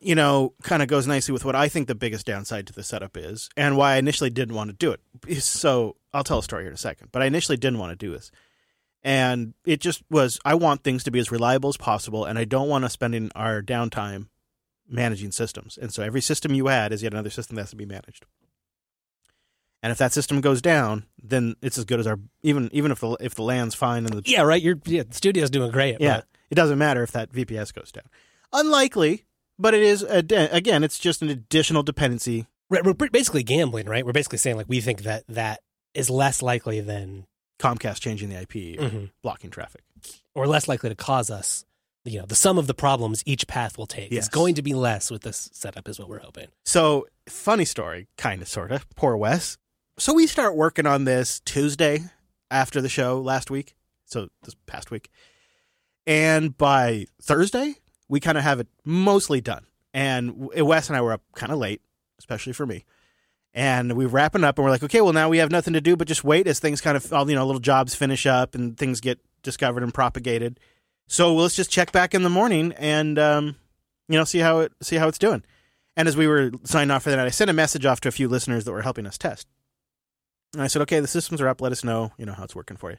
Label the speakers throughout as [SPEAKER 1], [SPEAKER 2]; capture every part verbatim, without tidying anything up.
[SPEAKER 1] you know, kind of goes nicely with what I think the biggest downside to the setup is and why I initially didn't want to do it. So I'll tell a story here in a second, but I initially didn't want to do this. And it just was, I want things to be as reliable as possible, and I don't want us spending our downtime managing systems. And so every system you add is yet another system that has to be managed. And if that system goes down, then it's as good as our, even even if the if the land's fine and the
[SPEAKER 2] yeah, right. Your yeah, the studio's doing great.
[SPEAKER 1] Yeah,
[SPEAKER 2] but...
[SPEAKER 1] it doesn't matter if that V P S goes down. Unlikely, but it is a, again, it's just an additional dependency.
[SPEAKER 2] Right, we're basically gambling, right? We're basically saying like we think that that is less likely than
[SPEAKER 1] Comcast changing the I P or mm-hmm. blocking traffic,
[SPEAKER 2] or less likely to cause us. You know, the sum of the problems each path will take yes. is going to be less with this setup, is what we're hoping.
[SPEAKER 1] So, funny story, kind of, sort of. Poor Wes. So we start working on this Tuesday after the show last week, so this past week. And by Thursday, we kind of have it mostly done. And Wes and I were up kind of late, especially for me. And we're wrapping up, and we're like, okay, well, now we have nothing to do but just wait as things kind of, all you know, little jobs finish up and things get discovered and propagated. So let's just check back in the morning and, um, you know, see how it see how it's doing. And as we were signing off for the night, I sent a message off to a few listeners that were helping us test. And I said, okay, the systems are up. Let us know, you know, how it's working for you.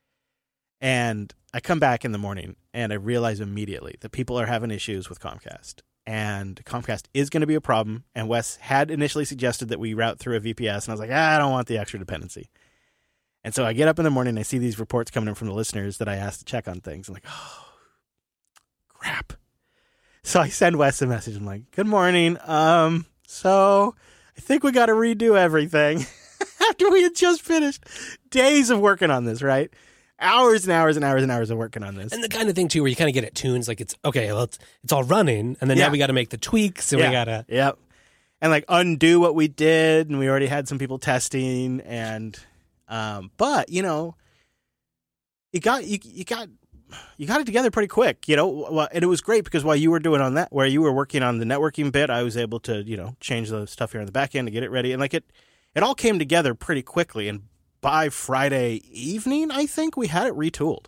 [SPEAKER 1] And I come back in the morning and I realize immediately that people are having issues with Comcast. And Comcast is going to be a problem. And Wes had initially suggested that we route through a V P S. And I was like, ah, I don't want the extra dependency. And so I get up in the morning and I see these reports coming in from the listeners that I asked to check on things. I'm like, oh, crap. So I send Wes a message. I'm like, good morning. Um, so I think we got to redo everything. After we had just finished days of working on this, right? Hours and hours and hours and hours of working on this.
[SPEAKER 2] And the kind of thing, too, where you kind of get it tunes, like it's, okay, well, it's, it's all running, and then yeah. now we got to make the tweaks, and
[SPEAKER 1] yeah.
[SPEAKER 2] we got to...
[SPEAKER 1] Yep. And, like, undo what we did, and we already had some people testing, and... Um, but, you know, you got, you, you got... You got it together pretty quick, you know, and it was great because while you were doing on that, where you were working on the networking bit, I was able to, you know, change the stuff here on the back end to get it ready. And, like, it... It all came together pretty quickly, and by Friday evening, I think, we had it retooled.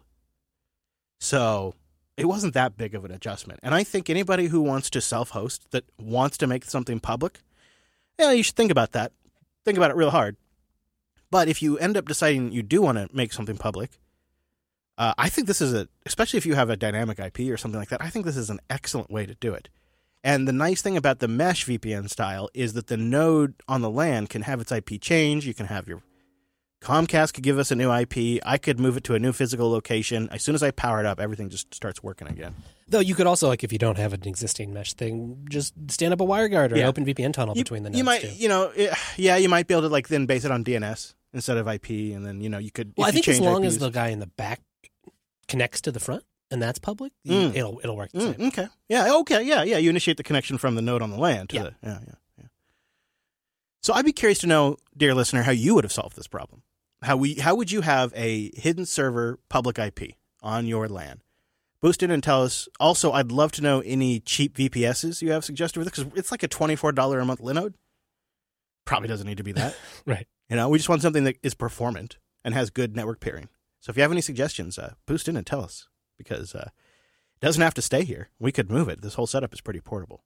[SPEAKER 1] So it wasn't that big of an adjustment. And I think anybody who wants to self-host, that wants to make something public, yeah, you should think about that. Think about it real hard. But if you end up deciding you do want to make something public, uh, I think this is a, especially if you have a dynamic I P or something like that, I think this is an excellent way to do it. And the nice thing about the mesh V P N style is that the node on the LAN can have its I P change. You can have your Comcast could give us a new I P. I could move it to a new physical location. As soon as I power it up, everything just starts working again.
[SPEAKER 2] Though you could also, like, if you don't have an existing mesh thing, just stand up a WireGuard or
[SPEAKER 1] yeah.
[SPEAKER 2] an open V P N tunnel
[SPEAKER 1] you,
[SPEAKER 2] between the nodes.
[SPEAKER 1] You might,
[SPEAKER 2] too.
[SPEAKER 1] you know, it, yeah, you might be able to like then base it on D N S instead of I P, and then you know you could.
[SPEAKER 2] Well,
[SPEAKER 1] if
[SPEAKER 2] I think
[SPEAKER 1] you
[SPEAKER 2] as long
[SPEAKER 1] I Ps,
[SPEAKER 2] as the guy in the back connects to the front. And that's public. Mm. It'll it'll work the
[SPEAKER 1] mm,
[SPEAKER 2] same.
[SPEAKER 1] Okay. Yeah. Okay. Yeah. Yeah. You initiate the connection from the node on the LAN to
[SPEAKER 2] yeah.
[SPEAKER 1] the. Yeah. Yeah. Yeah. So I'd be curious to know, dear listener, how you would have solved this problem. How we how would you have a hidden server public I P on your LAN? Boost in and tell us. Also, I'd love to know any cheap V P Ss you have suggested with it, because it's like a twenty-four dollars a month Linode. Probably doesn't need to be that.
[SPEAKER 2] Right.
[SPEAKER 1] You know, we just want something that is performant and has good network pairing. So if you have any suggestions, uh, boost in and tell us. Because uh, it doesn't have to stay here. We could move it. This whole setup is pretty portable.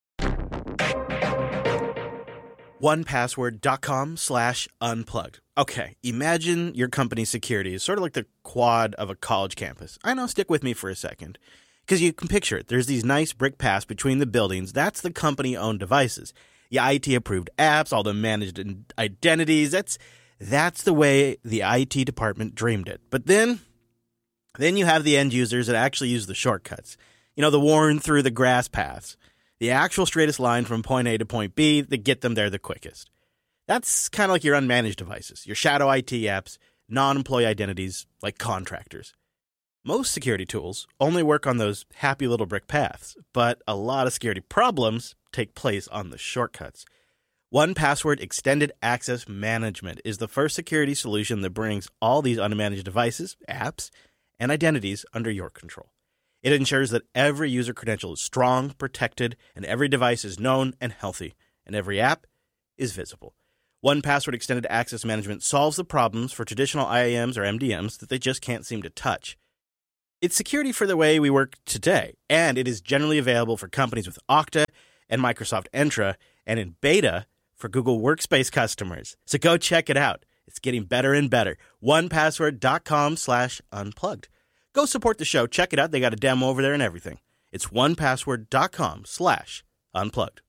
[SPEAKER 1] one password dot com slash unplugged. Okay, imagine your company's security is sort of like the quad of a college campus. I know, stick with me for a second. Because you can picture it. There's these nice brick paths between the buildings. That's the company-owned devices. The I T-approved apps, all the managed identities. That's, that's the way the I T department dreamed it. But then... Then you have the end users that actually use the shortcuts. You know, the worn through the grass paths. The actual straightest line from point A to point B that get them there the quickest. That's kind of like your unmanaged devices, your shadow I T apps, non-employee identities like contractors. Most security tools only work on those happy little brick paths, but a lot of security problems take place on the shortcuts. one Password Extended Access Management is the first security solution that brings all these unmanaged devices, apps, and identities under your control. It ensures that every user credential is strong, protected, and every device is known and healthy, and every app is visible. one Password Extended Access Management solves the problems for traditional I A Ms or M D Ms that they just can't seem to touch. It's security for the way we work today, and it is generally available for companies with Okta, and Microsoft Entra, and in beta for Google Workspace customers. So go check it out. It's getting better and better. one password dot com slash unplugged. Go support the show. Check it out. They got a demo over there and everything. It's one password dot com slash unplugged.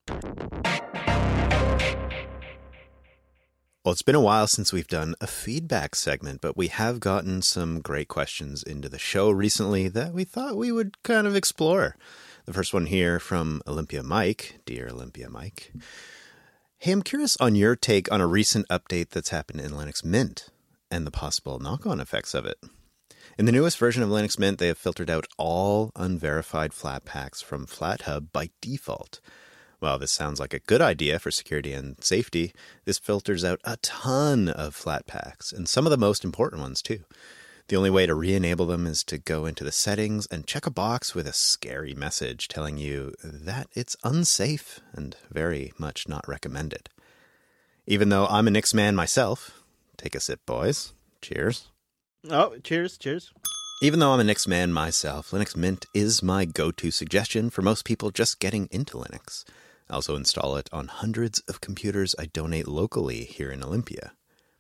[SPEAKER 3] Well, it's been a while since we've done a feedback segment, but we have gotten some great questions into the show recently that we thought we would kind of explore. The first one here from Olympia Mike. Dear Olympia Mike. Hey, I'm curious on your take on a recent update that's happened in Linux Mint and the possible knock-on effects of it. In the newest version of Linux Mint, they have filtered out all unverified Flatpaks from FlatHub by default. While this sounds like a good idea for security and safety, this filters out a ton of Flatpaks, and some of the most important ones too. The only way to re-enable them is to go into the settings and check a box with a scary message telling you that it's unsafe and very much not recommended. Even though I'm a Nix man myself, take a sip, boys. Cheers.
[SPEAKER 1] Oh, cheers, cheers.
[SPEAKER 3] Even though I'm a Nix man myself, Linux Mint is my go-to suggestion for most people just getting into Linux. I also install it on hundreds of computers I donate locally here in Olympia.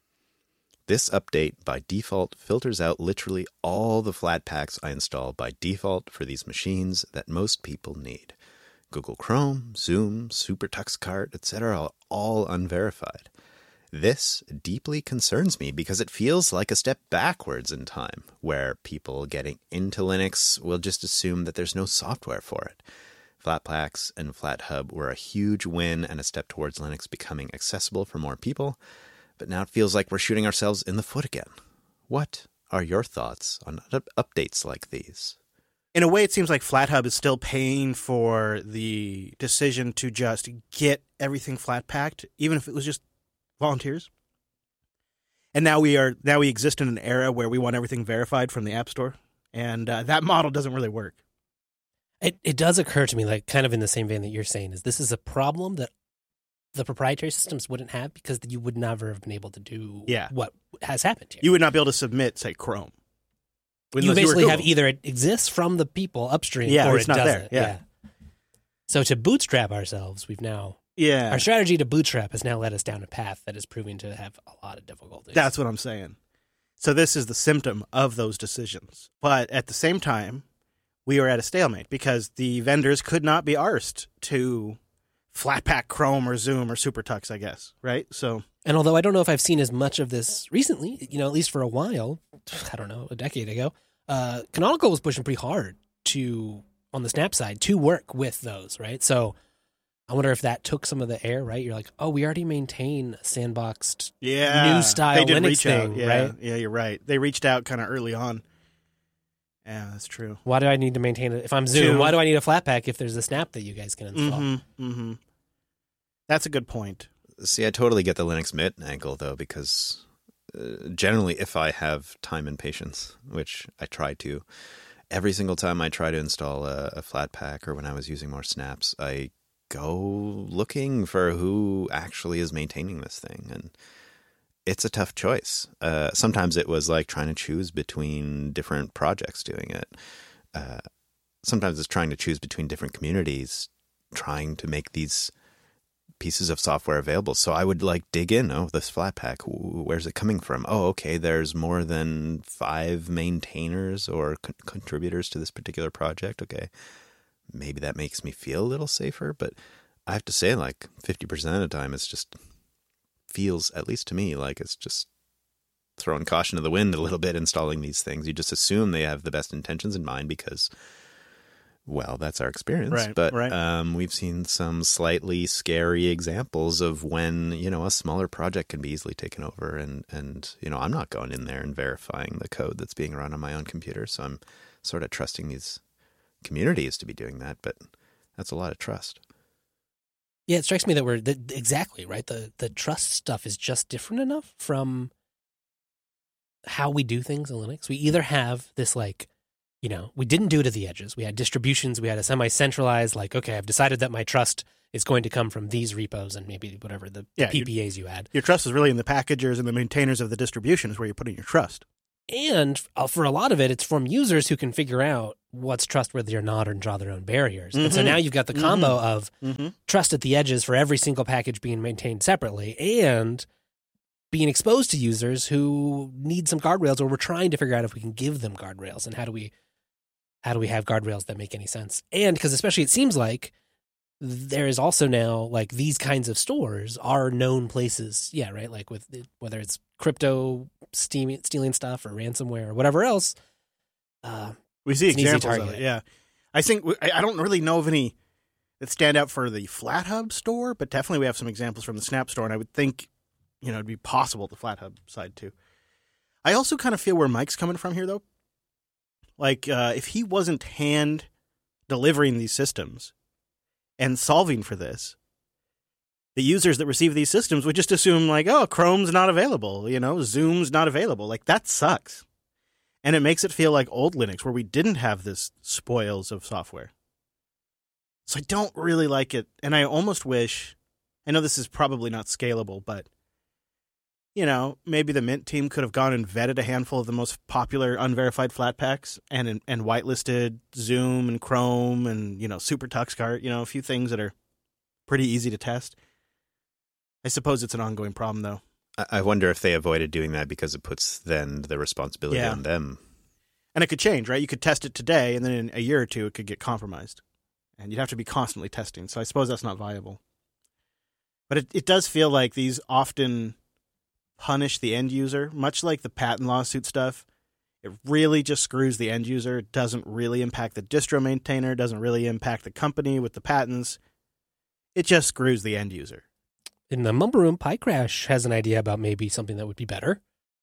[SPEAKER 3] This update by default filters out literally all the Flatpaks I install by default for these machines that most people need. Google Chrome, Zoom, SuperTuxKart, et cetera are all unverified. This deeply concerns me because it feels like a step backwards in time, where people getting into Linux will just assume that there's no software for it. Flatpaks and FlatHub were a huge win and a step towards Linux becoming accessible for more people, but now it feels like we're shooting ourselves in the foot again. What are your thoughts on up- updates like these?
[SPEAKER 1] In a way, it seems like FlatHub is still paying for the decision to just get everything flat-packed, even if it was just volunteers. And now we are now we exist in an era where we want everything verified from the App Store, and uh, that model doesn't really work.
[SPEAKER 2] It it does occur to me, like kind of in the same vein that you're saying, is this is a problem that the proprietary systems wouldn't have because you would never have been able to do
[SPEAKER 1] yeah.
[SPEAKER 2] what has happened here.
[SPEAKER 1] You would not be able to submit, say, Chrome.
[SPEAKER 2] You basically you have either it exists from the people upstream
[SPEAKER 1] yeah,
[SPEAKER 2] or
[SPEAKER 1] it's
[SPEAKER 2] it
[SPEAKER 1] not
[SPEAKER 2] doesn't.
[SPEAKER 1] There. Yeah.
[SPEAKER 2] yeah. So to bootstrap ourselves, we've now...
[SPEAKER 1] Yeah.
[SPEAKER 2] Our strategy to bootstrap has now led us down a path that is proving to have a lot of difficulties.
[SPEAKER 1] That's what I'm saying. So this is the symptom of those decisions. But at the same time, we are at a stalemate because the vendors could not be arsed to flat-pack Chrome or Zoom or SuperTux, I guess, right? So,
[SPEAKER 2] and although I don't know if I've seen as much of this recently, you know, at least for a while, I don't know, a decade ago, uh, Canonical was pushing pretty hard to, on the Snap side, to work with those, right? So I wonder if that took some of the air, right? You're like, oh, we already maintain a sandboxed
[SPEAKER 1] yeah,
[SPEAKER 2] new style
[SPEAKER 1] they did
[SPEAKER 2] Linux
[SPEAKER 1] reach
[SPEAKER 2] thing,
[SPEAKER 1] out. Yeah,
[SPEAKER 2] right?
[SPEAKER 1] Yeah, you're right. They reached out kind of early on. Yeah, that's true.
[SPEAKER 2] Why do I need to maintain it? If I'm Zoom, Two. why do I need a Flatpak if there's a Snap that you guys can install?
[SPEAKER 1] Mm-hmm, mm-hmm. That's a good point.
[SPEAKER 3] See, I totally get the Linux Mint angle, though, because uh, generally if I have time and patience, which I try to, every single time I try to install a, a Flatpak or when I was using more snaps, I go looking for who actually is maintaining this thing. And it's a tough choice. Uh, sometimes it was like trying to choose between different projects doing it. Uh, sometimes it's trying to choose between different communities, trying to make these pieces of software available. So I would like dig in. Oh, this Flatpak, where's it coming from? Oh, okay, there's more than five maintainers or con- contributors to this particular project. Okay, maybe that makes me feel a little safer, but I have to say, like fifty percent of the time, it's just feels, at least to me, like it's just throwing caution to the wind a little bit installing these things. You just assume they have the best intentions in mind because, well, that's our experience.
[SPEAKER 1] Right,
[SPEAKER 3] but
[SPEAKER 1] right.
[SPEAKER 3] Um, we've seen some slightly scary examples of when, you know, a smaller project can be easily taken over. And, and, you know, I'm not going in there and verifying the code that's being run on my own computer. So I'm sort of trusting these communities to be doing that. But that's a lot of trust.
[SPEAKER 2] Yeah, it strikes me that we're the, exactly right. The the trust stuff is just different enough from how we do things in Linux. We either have this like, you know, we didn't do it at the edges. We had distributions. We had a semi-centralized, like, okay, I've decided that my trust is going to come from these repos and maybe whatever the,
[SPEAKER 1] yeah,
[SPEAKER 2] the P P As you add.
[SPEAKER 1] Your trust is really in the packagers and the maintainers of the distribution is where you're putting your trust.
[SPEAKER 2] And for a lot of it, it's from users who can figure out, what's trustworthy or not, or draw their own barriers. Mm-hmm. And so now you've got the
[SPEAKER 1] Mm-hmm.
[SPEAKER 2] combo of
[SPEAKER 1] Mm-hmm.
[SPEAKER 2] trust at the edges for every single package being maintained separately, and being exposed to users who need some guardrails, or we're trying to figure out if we can give them guardrails, and how do we how do we have guardrails that make any sense? And because especially it seems like there is also now, like, these kinds of stores are known places. Yeah, right? Like with whether it's crypto stealing, stealing stuff or ransomware or whatever else. Uh,
[SPEAKER 1] we see
[SPEAKER 2] it's an easy
[SPEAKER 1] examples of
[SPEAKER 2] target.
[SPEAKER 1] it, yeah. I think, I I don't really know of any that stand out for the FlatHub store, but definitely we have some examples from the Snap store, and I would think, you know, it'd be possible at the FlatHub side too. I also kind of feel where Mike's coming from here, though. Like, uh, if he wasn't hand delivering these systems and solving for this, the users that receive these systems would just assume, like, oh, Chrome's not available, you know, Zoom's not available. Like, that sucks. And it makes it feel like old Linux, where we didn't have this spoils of software. So I don't really like it. And I almost wish, I know this is probably not scalable, but, you know, maybe the Mint team could have gone and vetted a handful of the most popular unverified Flatpaks and and whitelisted Zoom and Chrome and, you know, Super TuxCart, you know, a few things that are pretty easy to test. I suppose it's an ongoing problem, though.
[SPEAKER 3] I wonder if they avoided doing that because it puts then the responsibility
[SPEAKER 1] Yeah.
[SPEAKER 3] on them.
[SPEAKER 1] And it could change, right? You could test it today, and then in a year or two, it could get compromised. And you'd have to be constantly testing. So I suppose that's not viable. But it, it does feel like these often punish the end user, much like the patent lawsuit stuff. It really just screws the end user. It doesn't really impact the distro maintainer. It doesn't really impact the company with the patents. It just screws the end user.
[SPEAKER 2] In the Mumble Room, PyCrash has an idea about maybe something that would be better.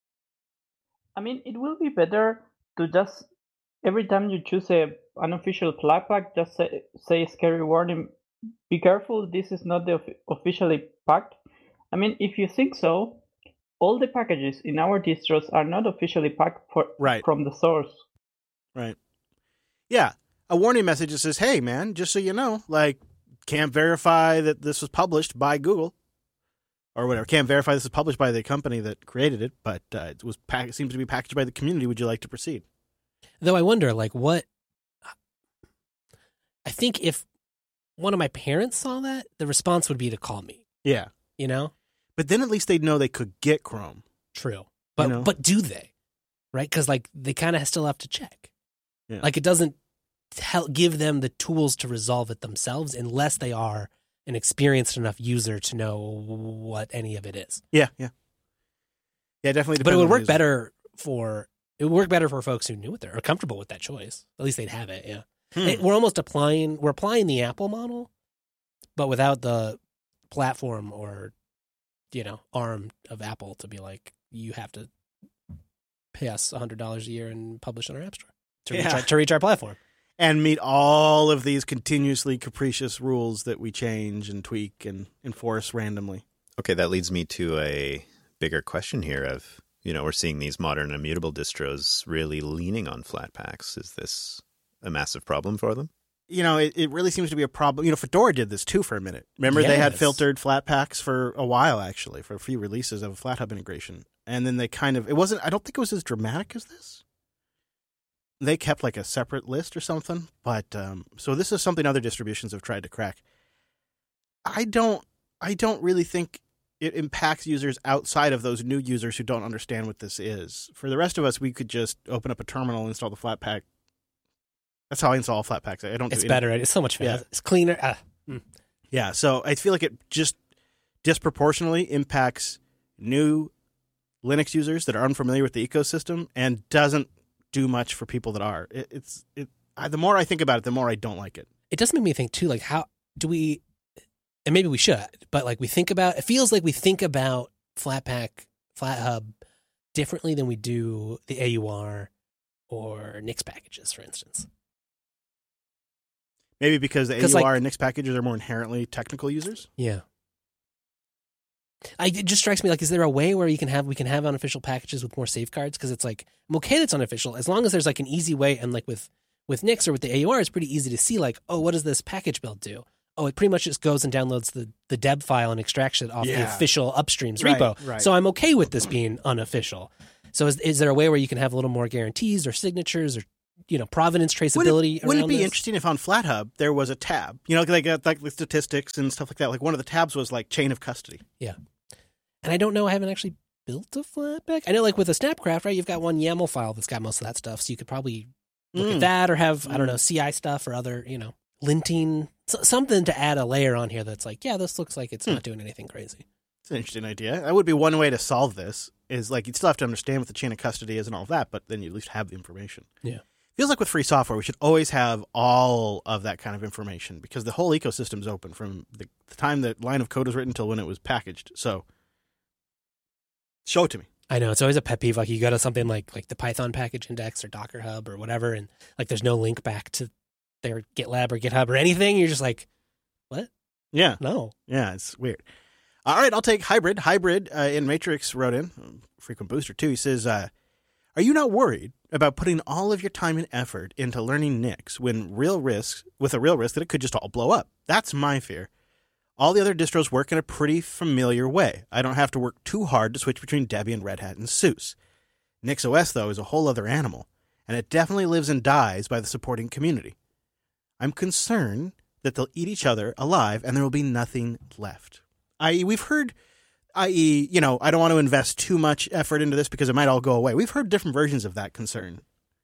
[SPEAKER 4] I mean, it will be better to just, every time you choose a unofficial Flatpak, just say, say scary warning, be careful, this is not the officially packed. I mean, if you think so, all the packages in our distros are not officially packed for,
[SPEAKER 1] Right.
[SPEAKER 4] from the source.
[SPEAKER 1] Right. Yeah. A warning message that says, hey, man, just so you know, like, can't verify that this was published by Google. Or whatever. Can't verify this is published by the company that created it, but uh, it was pack- seems to be packaged by the community. Would you like to proceed?
[SPEAKER 2] Though I wonder, like, what... I think if one of my parents saw that, the response would be to call me,
[SPEAKER 1] Yeah.
[SPEAKER 2] you know?
[SPEAKER 1] But then at least they'd know they could get Chrome.
[SPEAKER 2] True. But
[SPEAKER 1] You know?
[SPEAKER 2] but do they? Right? Because, like, they kind of still have to check.
[SPEAKER 1] Yeah.
[SPEAKER 2] Like, it doesn't tell, give them the tools to resolve it themselves unless they are an experienced enough user to know what any of it is.
[SPEAKER 1] Yeah, yeah. Yeah, definitely.
[SPEAKER 2] But it
[SPEAKER 1] depends
[SPEAKER 2] would
[SPEAKER 1] on the
[SPEAKER 2] work
[SPEAKER 1] user.
[SPEAKER 2] better for... It would work better for folks who knew what they're... Are comfortable with that choice. At least they'd have it, yeah.
[SPEAKER 1] Hmm.
[SPEAKER 2] It- we're almost applying... We're applying the Apple model, but without the platform or, you know, arm of Apple to be like, you have to pay us one hundred dollars a year and publish on our App Store to, reach,
[SPEAKER 1] Yeah.
[SPEAKER 2] our, to reach our platform.
[SPEAKER 1] And meet all of these continuously capricious rules that we change and tweak and enforce randomly.
[SPEAKER 3] Okay, that leads me to a bigger question here of, you know, we're seeing these modern immutable distros really leaning on Flatpaks. Is this a massive problem for them?
[SPEAKER 1] You know, it, it really seems to be a problem. You know, Fedora did this too for a minute. Remember, they had
[SPEAKER 2] Yes.
[SPEAKER 1] filtered Flatpaks for a while, actually, for a few releases of a FlatHub integration. And then they kind of, it wasn't, I don't think it was as dramatic as this. They kept like a separate list or something. But, um, so this is something other distributions have tried to crack. I don't, I don't really think it impacts users outside of those new users who don't understand what this is. For the rest of us, we could just open up a terminal, install the Flatpak. That's how I install Flatpaks. I don't do
[SPEAKER 2] It's
[SPEAKER 1] any-
[SPEAKER 2] better. Right? It's so much faster.
[SPEAKER 1] Yeah.
[SPEAKER 2] It's cleaner. Uh,
[SPEAKER 1] Yeah, so I feel like it just disproportionately impacts new Linux users that are unfamiliar with the ecosystem and doesn't do much for people that are. It, it's it. I, the more I think about it, the more I don't like it.
[SPEAKER 2] it does make me think too, like, how do we, and maybe we should, but like we think about, it feels like we think about Flatpak, FlatHub differently than we do the A U R or Nix packages, for instance.
[SPEAKER 1] Maybe because the A
[SPEAKER 2] 'Cause,
[SPEAKER 1] U R
[SPEAKER 2] like-
[SPEAKER 1] and Nix packages are more inherently technical users.
[SPEAKER 2] Yeah. I, it just strikes me like, is there a way where you can have we can have unofficial packages with more safeguards? Because it's like, I'm okay that's unofficial as long as there's like an easy way, and like with with Nix or with the A U R, it's pretty easy to see like, oh, what does this package build do? Oh, it pretty much just goes and downloads the, the deb file and extracts it off the
[SPEAKER 1] Yeah.
[SPEAKER 2] official upstreams
[SPEAKER 1] Right,
[SPEAKER 2] repo.
[SPEAKER 1] right.
[SPEAKER 2] So I'm okay with this being unofficial. So is is there a way where you can have a little more guarantees or signatures or you know, provenance
[SPEAKER 1] Wouldn't
[SPEAKER 2] traceability
[SPEAKER 1] it, wouldn't it
[SPEAKER 2] around
[SPEAKER 1] be
[SPEAKER 2] this.
[SPEAKER 1] interesting if on FlatHub there was a tab? You know, like uh, like the statistics and stuff like that. Like one of the tabs was like chain of custody.
[SPEAKER 2] Yeah. And I don't know, I haven't actually built a Flatpak. I know like with a Snapcraft, right, you've got one YAML file that's got most of that stuff, so you could probably look
[SPEAKER 1] Mm.
[SPEAKER 2] at that or have, I don't
[SPEAKER 1] Mm.
[SPEAKER 2] know, C I stuff or other, you know, linting, so, something to add a layer on here that's like, yeah, this looks like it's
[SPEAKER 1] Hmm.
[SPEAKER 2] not doing anything crazy.
[SPEAKER 1] It's an interesting idea. That would be one way to solve this. Is like you'd still have to understand what the chain of custody is and all of that, but then you at least have the information.
[SPEAKER 2] Yeah.
[SPEAKER 1] Feels like with free software, we should always have all of that kind of information because the whole ecosystem's open from the, the time that line of code was written until when it was packaged. So show it to me.
[SPEAKER 2] I know, it's always a pet peeve. Like you go to something like like the Python package index or Docker Hub or whatever, and like there's no link back to their GitLab or GitHub or anything. You're just like, what?
[SPEAKER 1] Yeah.
[SPEAKER 2] No.
[SPEAKER 1] Yeah, it's weird. All right, I'll take Hybrid. Hybrid uh, in Matrix wrote in, um, frequent booster too. He says, uh, are you not worried about putting all of your time and effort into learning Nix when real risks, with a real risk that it could just all blow up? That's my fear. All the other distros work in a pretty familiar way. I don't have to work too hard to switch between Debian, Red Hat, and SUSE. NixOS, though, is a whole other animal, and it definitely lives and dies by the supporting community. I'm concerned that they'll eat each other alive and there will be nothing left. that is, we've heard, that is, you know, I don't want to invest too much effort into this because it might all go away. We've heard different versions of that concern.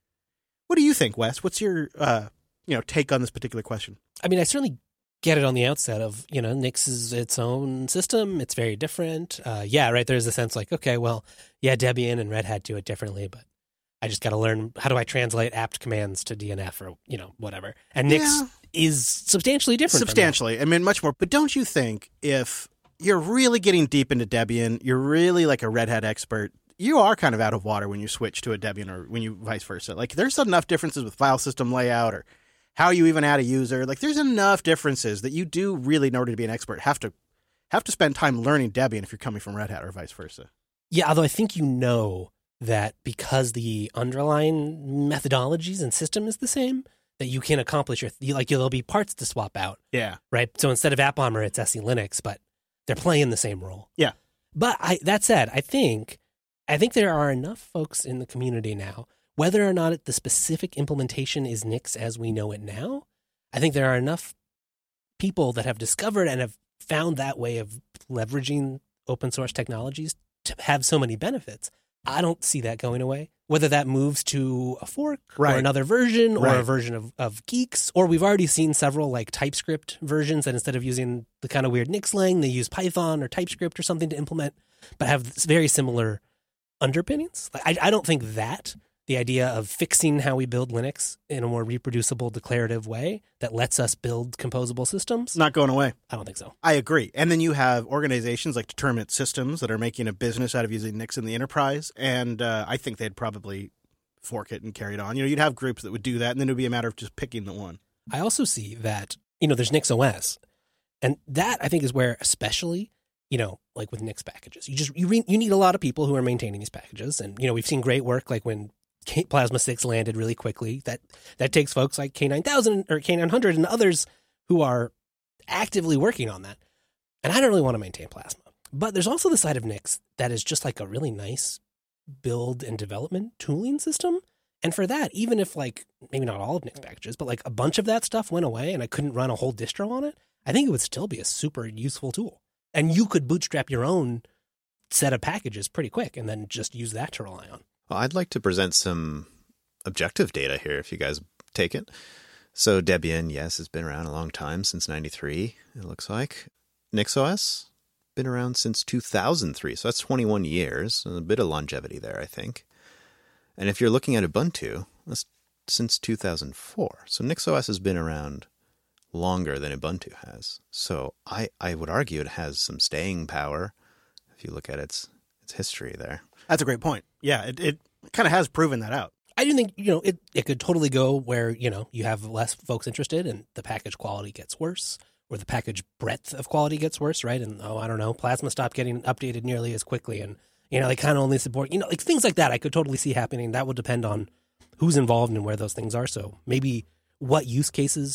[SPEAKER 1] What do you think, Wes? What's your, uh, you know, take on this particular question?
[SPEAKER 2] I mean, I certainly get it on the outset of, you know, Nix is its own system. It's very different. Uh, yeah, right. There's a sense like, okay, well, yeah, Debian and Red Hat do it differently, but I just got to learn how do I translate apt commands to D N F or, you know, whatever. And Nix
[SPEAKER 1] Yeah.
[SPEAKER 2] is substantially different. from that.
[SPEAKER 1] Substantially. I mean, much more. But don't you think if you're really getting deep into Debian, you're really like a Red Hat expert, you are kind of out of water when you switch to a Debian or when you vice versa. Like there's enough differences with file system layout or how you even add a user. Like there's enough differences that you do really, in order to be an expert, have to have to spend time learning Debian if you're coming from Red Hat or vice versa.
[SPEAKER 2] Yeah, although I think you know that because the underlying methodologies and system is the same, that you can accomplish your, you, like there'll be parts to swap out,
[SPEAKER 1] Yeah.
[SPEAKER 2] right? So instead of AppBomber, it's S E Linux, but they're playing the same role.
[SPEAKER 1] Yeah.
[SPEAKER 2] But I, that said, I think, I think there are enough folks in the community now, whether or not it, the specific implementation is Nix as we know it now, I think there are enough people that have discovered and have found that way of leveraging open source technologies to have so many benefits. I don't see that going away. Whether that moves to a fork
[SPEAKER 1] Right.
[SPEAKER 2] or another version or
[SPEAKER 1] Right.
[SPEAKER 2] a version of, of Geeks, or we've already seen several like TypeScript versions that instead of using the kind of weird Nixlang, they use Python or TypeScript or something to implement, but have very similar underpinnings. Like, I, I don't think that the idea of fixing how we build Linux in a more reproducible, declarative way that lets us build composable systems,
[SPEAKER 1] It's not going away.
[SPEAKER 2] I don't think so.
[SPEAKER 1] I agree. And then you have organizations like Determinate Systems that are making a business out of using Nix in the enterprise. And uh, I think they'd probably fork it and carry it on. You know, you'd have groups that would do that, and then it would be a matter of just picking the one.
[SPEAKER 2] I also see that, you know, there's NixOS. And that, I think, is where especially, you know, like with Nix packages, you just, you re- you need a lot of people who are maintaining these packages. And, you know, we've seen great work like when K- Plasma six landed really quickly. That that takes folks like K nine thousand or K nine hundred and others who are actively working on that. And I don't really want to maintain Plasma. But there's also the side of Nix that is just like a really nice build and development tooling system. And for that, even if like maybe not all of Nix packages, but like a bunch of that stuff went away and I couldn't run a whole distro on it, I think it would still be a super useful tool. And you could bootstrap your own set of packages pretty quick and then just use that to rely on.
[SPEAKER 3] Well, I'd like to present some objective data here if you guys take it. So Debian, yes, has been around a long time, since ninety-three, it looks like. NixOS, been around since two thousand three, so that's twenty-one years, a bit of longevity there, I think. And if you're looking at Ubuntu, that's since two thousand four. So NixOS has been around longer than Ubuntu has. So I, I would argue it has some staying power if you look at its its history there.
[SPEAKER 1] That's a great point. Yeah, it, it kind of has proven that out.
[SPEAKER 2] I do think, you know, it, it could totally go where, you know, you have less folks interested and the package quality gets worse, or the package breadth of quality gets worse, right? And, oh, I don't know, Plasma stopped getting updated nearly as quickly. And, you know, they kind of only support, you know, like things like that I could totally see happening. That would depend on who's involved and where those things are. So maybe what use cases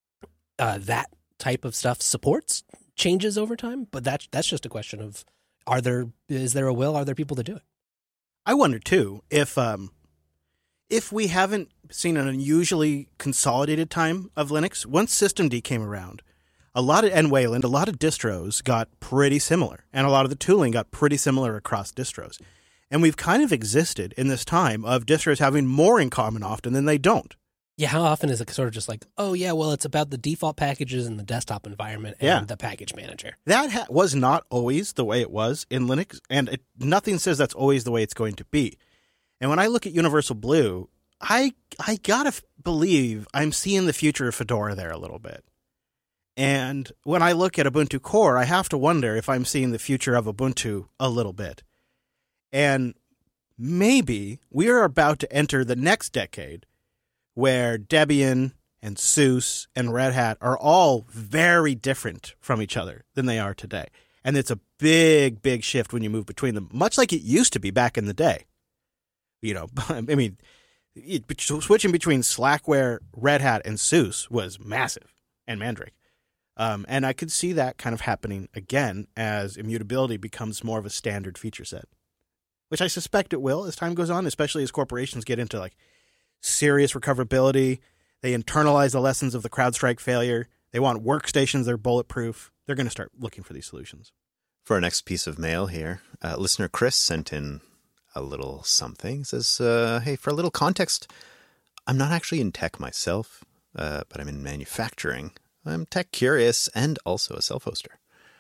[SPEAKER 2] uh, that type of stuff supports changes over time. But that, that's just a question of, are there, is there a will? Are there people to do it?
[SPEAKER 1] I wonder, too, if um, if we haven't seen an unusually consolidated time of Linux, once systemd came around, a lot of, and Wayland, a lot of distros got pretty similar, and a lot of the tooling got pretty similar across distros. And we've kind of existed in this time of distros having more in common often than they don't.
[SPEAKER 2] Yeah, how often is it sort of just like, oh, yeah, well, it's about the default packages in the desktop environment and
[SPEAKER 1] Yeah.
[SPEAKER 2] the package manager.
[SPEAKER 1] That ha- was not always the way it was in Linux, and it, nothing says that's always the way it's going to be. And when I look at Universal Blue, I I gotta f- believe I'm seeing the future of Fedora there a little bit. And when I look at Ubuntu Core, I have to wonder if I'm seeing the future of Ubuntu a little bit. And maybe we are about to enter the next decade where Debian and SUSE and Red Hat are all very different from each other than they are today. And it's a big, big shift when you move between them, much like it used to be back in the day. You know, I mean, it, switching between Slackware, Red Hat, and SUSE was massive, and Mandrake. Um, and I could see that kind of happening again as immutability becomes more of a standard feature set, which I suspect it will as time goes on, especially as corporations get into like serious recoverability. They internalize the lessons of the CrowdStrike failure. They want workstations that are bulletproof. They're going to start looking for these solutions.
[SPEAKER 3] For our next piece of mail here, uh, listener Chris sent in a little something. He says, uh, hey, for a little context, I'm not actually in tech myself, uh, but I'm in manufacturing. I'm tech curious and also a self-hoster.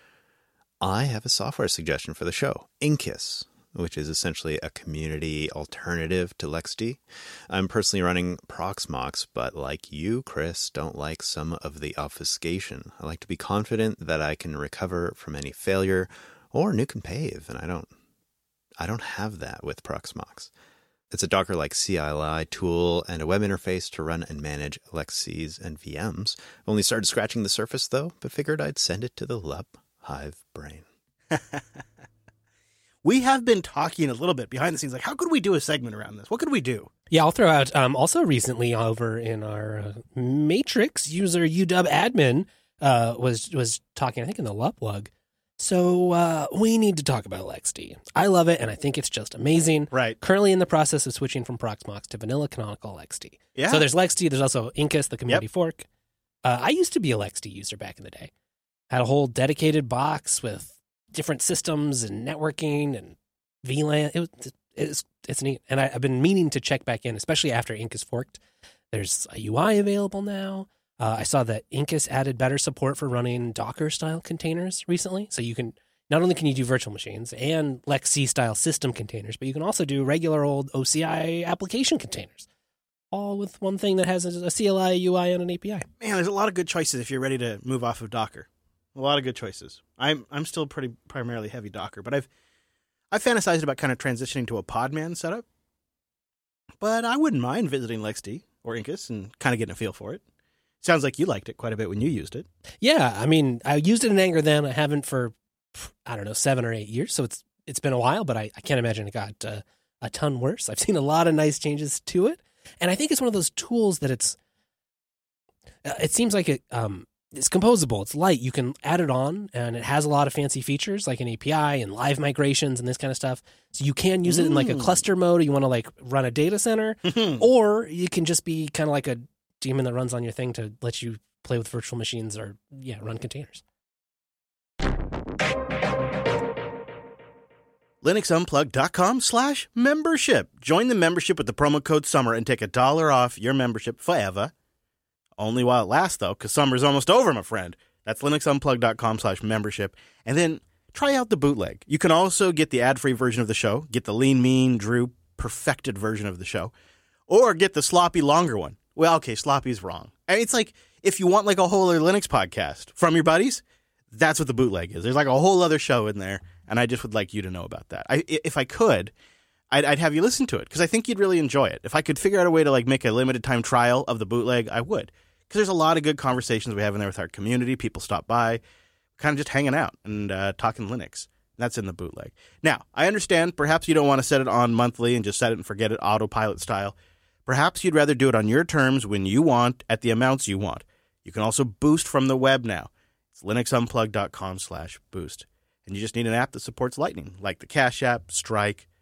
[SPEAKER 3] I have a software suggestion for the show, Incus, which is essentially a community alternative to LXD. I'm personally running Proxmox, but like you, Chris, don't like some of the obfuscation. I like to be confident that I can recover from any failure or nuke and pave, and I don't I don't have that with Proxmox. It's a Docker-like C L I tool and a web interface to run and manage L X Cs and V Ms. I've only started scratching the surface, though, but figured I'd send it to the L U P Hive brain.
[SPEAKER 1] We have been talking a little bit behind the scenes, like, how could we do a segment around this? What could we do?
[SPEAKER 2] Yeah, I'll throw out um, also recently over in our uh, Matrix user U W admin uh, was was talking, I think, in the L U P lug. So uh, we need to talk about L X D. I love it, and I think it's just amazing.
[SPEAKER 1] Right.
[SPEAKER 2] Currently in the process of switching from Proxmox to vanilla canonical L X D.
[SPEAKER 1] Yeah.
[SPEAKER 2] So there's L X D. There's also Incus, the community
[SPEAKER 1] Yep.
[SPEAKER 2] fork. Uh, I used to be a L X D user back in the day. Had a whole dedicated box with different systems and networking and V LAN. It was it's it's neat, and I, I've been meaning to check back in, especially after Incus forked. There's a U I available now. Uh, I saw that Incus added better support for running Docker-style containers recently. So you can, not only can you do virtual machines and L X C-style system containers, but you can also do regular old O C I application containers, all with one thing that has a, a C L I, U I, and an A P I.
[SPEAKER 1] Man, there's a lot of good choices if you're ready to move off of Docker. A lot of good choices. I'm I'm still pretty primarily heavy Docker, but I've I've fantasized about kind of transitioning to a Podman setup. But I wouldn't mind visiting L X D or Incus and kind of getting a feel for it. Sounds like you liked it quite a bit when you used it.
[SPEAKER 2] Yeah, I mean, I used it in Anger then. I haven't for, I don't know, seven or eight years. So it's it's been a while, but I, I can't imagine it got uh, a ton worse. I've seen a lot of nice changes to it. And I think it's one of those tools that it's, uh, it seems like it um, it's composable. It's light. You can add it on, and it has a lot of fancy features like an A P I and live migrations and this kind of stuff. So you can use it in like a cluster mode. Or you want to like run a data center, or you can just be kind of like a daemon that runs on your thing to let you play with virtual machines or, yeah, run containers.
[SPEAKER 1] LinuxUnplugged.com slash membership. Join the membership with the promo code SUMMER and take a dollar off your membership forever. Only while it lasts, though, because summer's almost over, my friend. That's LinuxUnplugged.com slash membership. And then try out the bootleg. You can also get the ad-free version of the show, get the lean, mean, Drew, perfected version of the show, or get the sloppy, longer one. Well, okay, sloppy's wrong. It's like if you want like a whole other Linux podcast from your buddies, that's what the bootleg is. There's like a whole other show in there, and I just would like you to know about that. I, if I could, I'd, I'd have you listen to it because I think you'd really enjoy it. If I could figure out a way to like make a limited time trial of the bootleg, I would. Because there's a lot of good conversations we have in there with our community. People stop by, kind of just hanging out and uh, talking Linux. That's in the bootleg. Now, I understand perhaps you don't want to set it on monthly and just set it and forget it autopilot style. Perhaps you'd rather do it on your terms when you want at the amounts you want. You can also boost from the web now. It's linuxunplugged.com slash boost. And you just need an app that supports Lightning, like the Cash App, Strike,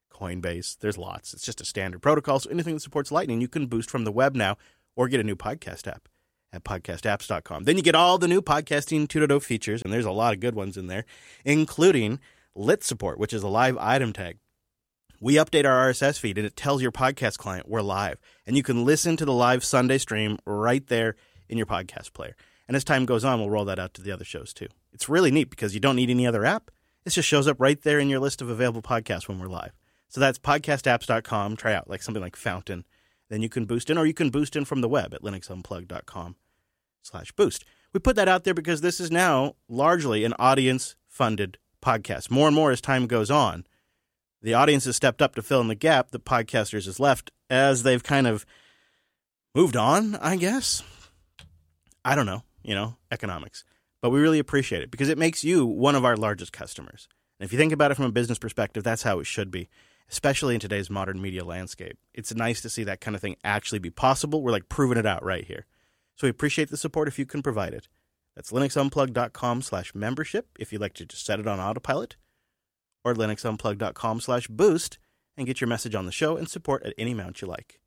[SPEAKER 1] Coinbase. There's lots. It's just a standard protocol. So anything that supports Lightning, you can boost from the web now or get a new podcast app at podcast apps dot com. Then you get all the new podcasting two point oh features, and there's a lot of good ones in there, including Lit support, which is a live item tag. We update our R S S feed, and it tells your podcast client we're live. And you can listen to the live Sunday stream right there in your podcast player. And as time goes on, we'll roll that out to the other shows too. It's really neat because you don't need any other app. It just shows up right there in your list of available podcasts when we're live. So that's podcast apps dot com. Try out like something like Fountain. Then you can boost in, or you can boost in from the web at linux unplugged dot com slash boost. We put that out there because this is now largely an audience-funded podcast. More and more as time goes on, the audience has stepped up to fill in the gap that podcasters has left as they've kind of moved on, I guess. I don't know, you know, economics. But we really appreciate it because it makes you one of our largest customers. And if you think about it from a business perspective, that's how it should be, especially in today's modern media landscape. It's nice to see that kind of thing actually be possible. We're like proving it out right here. So we appreciate the support if you can provide it. That's linux unplugged dot com slash membership if you'd like to just set it on autopilot, or linux unplugged dot com slash boost and get your message on the show and support at any amount you like.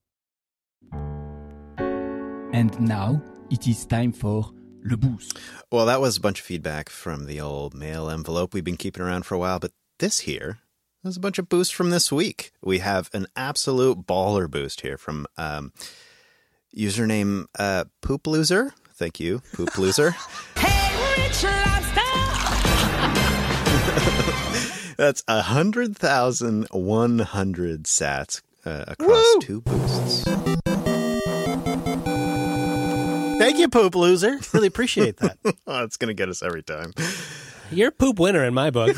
[SPEAKER 5] And now it is time for Le Boost.
[SPEAKER 3] Well, that was a bunch of feedback from the old mail envelope we've been keeping around for a while, but this here is a bunch of boosts from this week. We have an absolute baller boost here from um, username uh, Poop Loser. Thank you, Poop Loser.
[SPEAKER 2] Hey, Rich Lobster!
[SPEAKER 3] That's one hundred thousand one hundred sats uh, across
[SPEAKER 1] Woo!
[SPEAKER 3] two boosts.
[SPEAKER 1] Thank you, Poop Loser. Really appreciate that.
[SPEAKER 3] Oh, it's going to get us every time.
[SPEAKER 2] You're a poop winner in my book.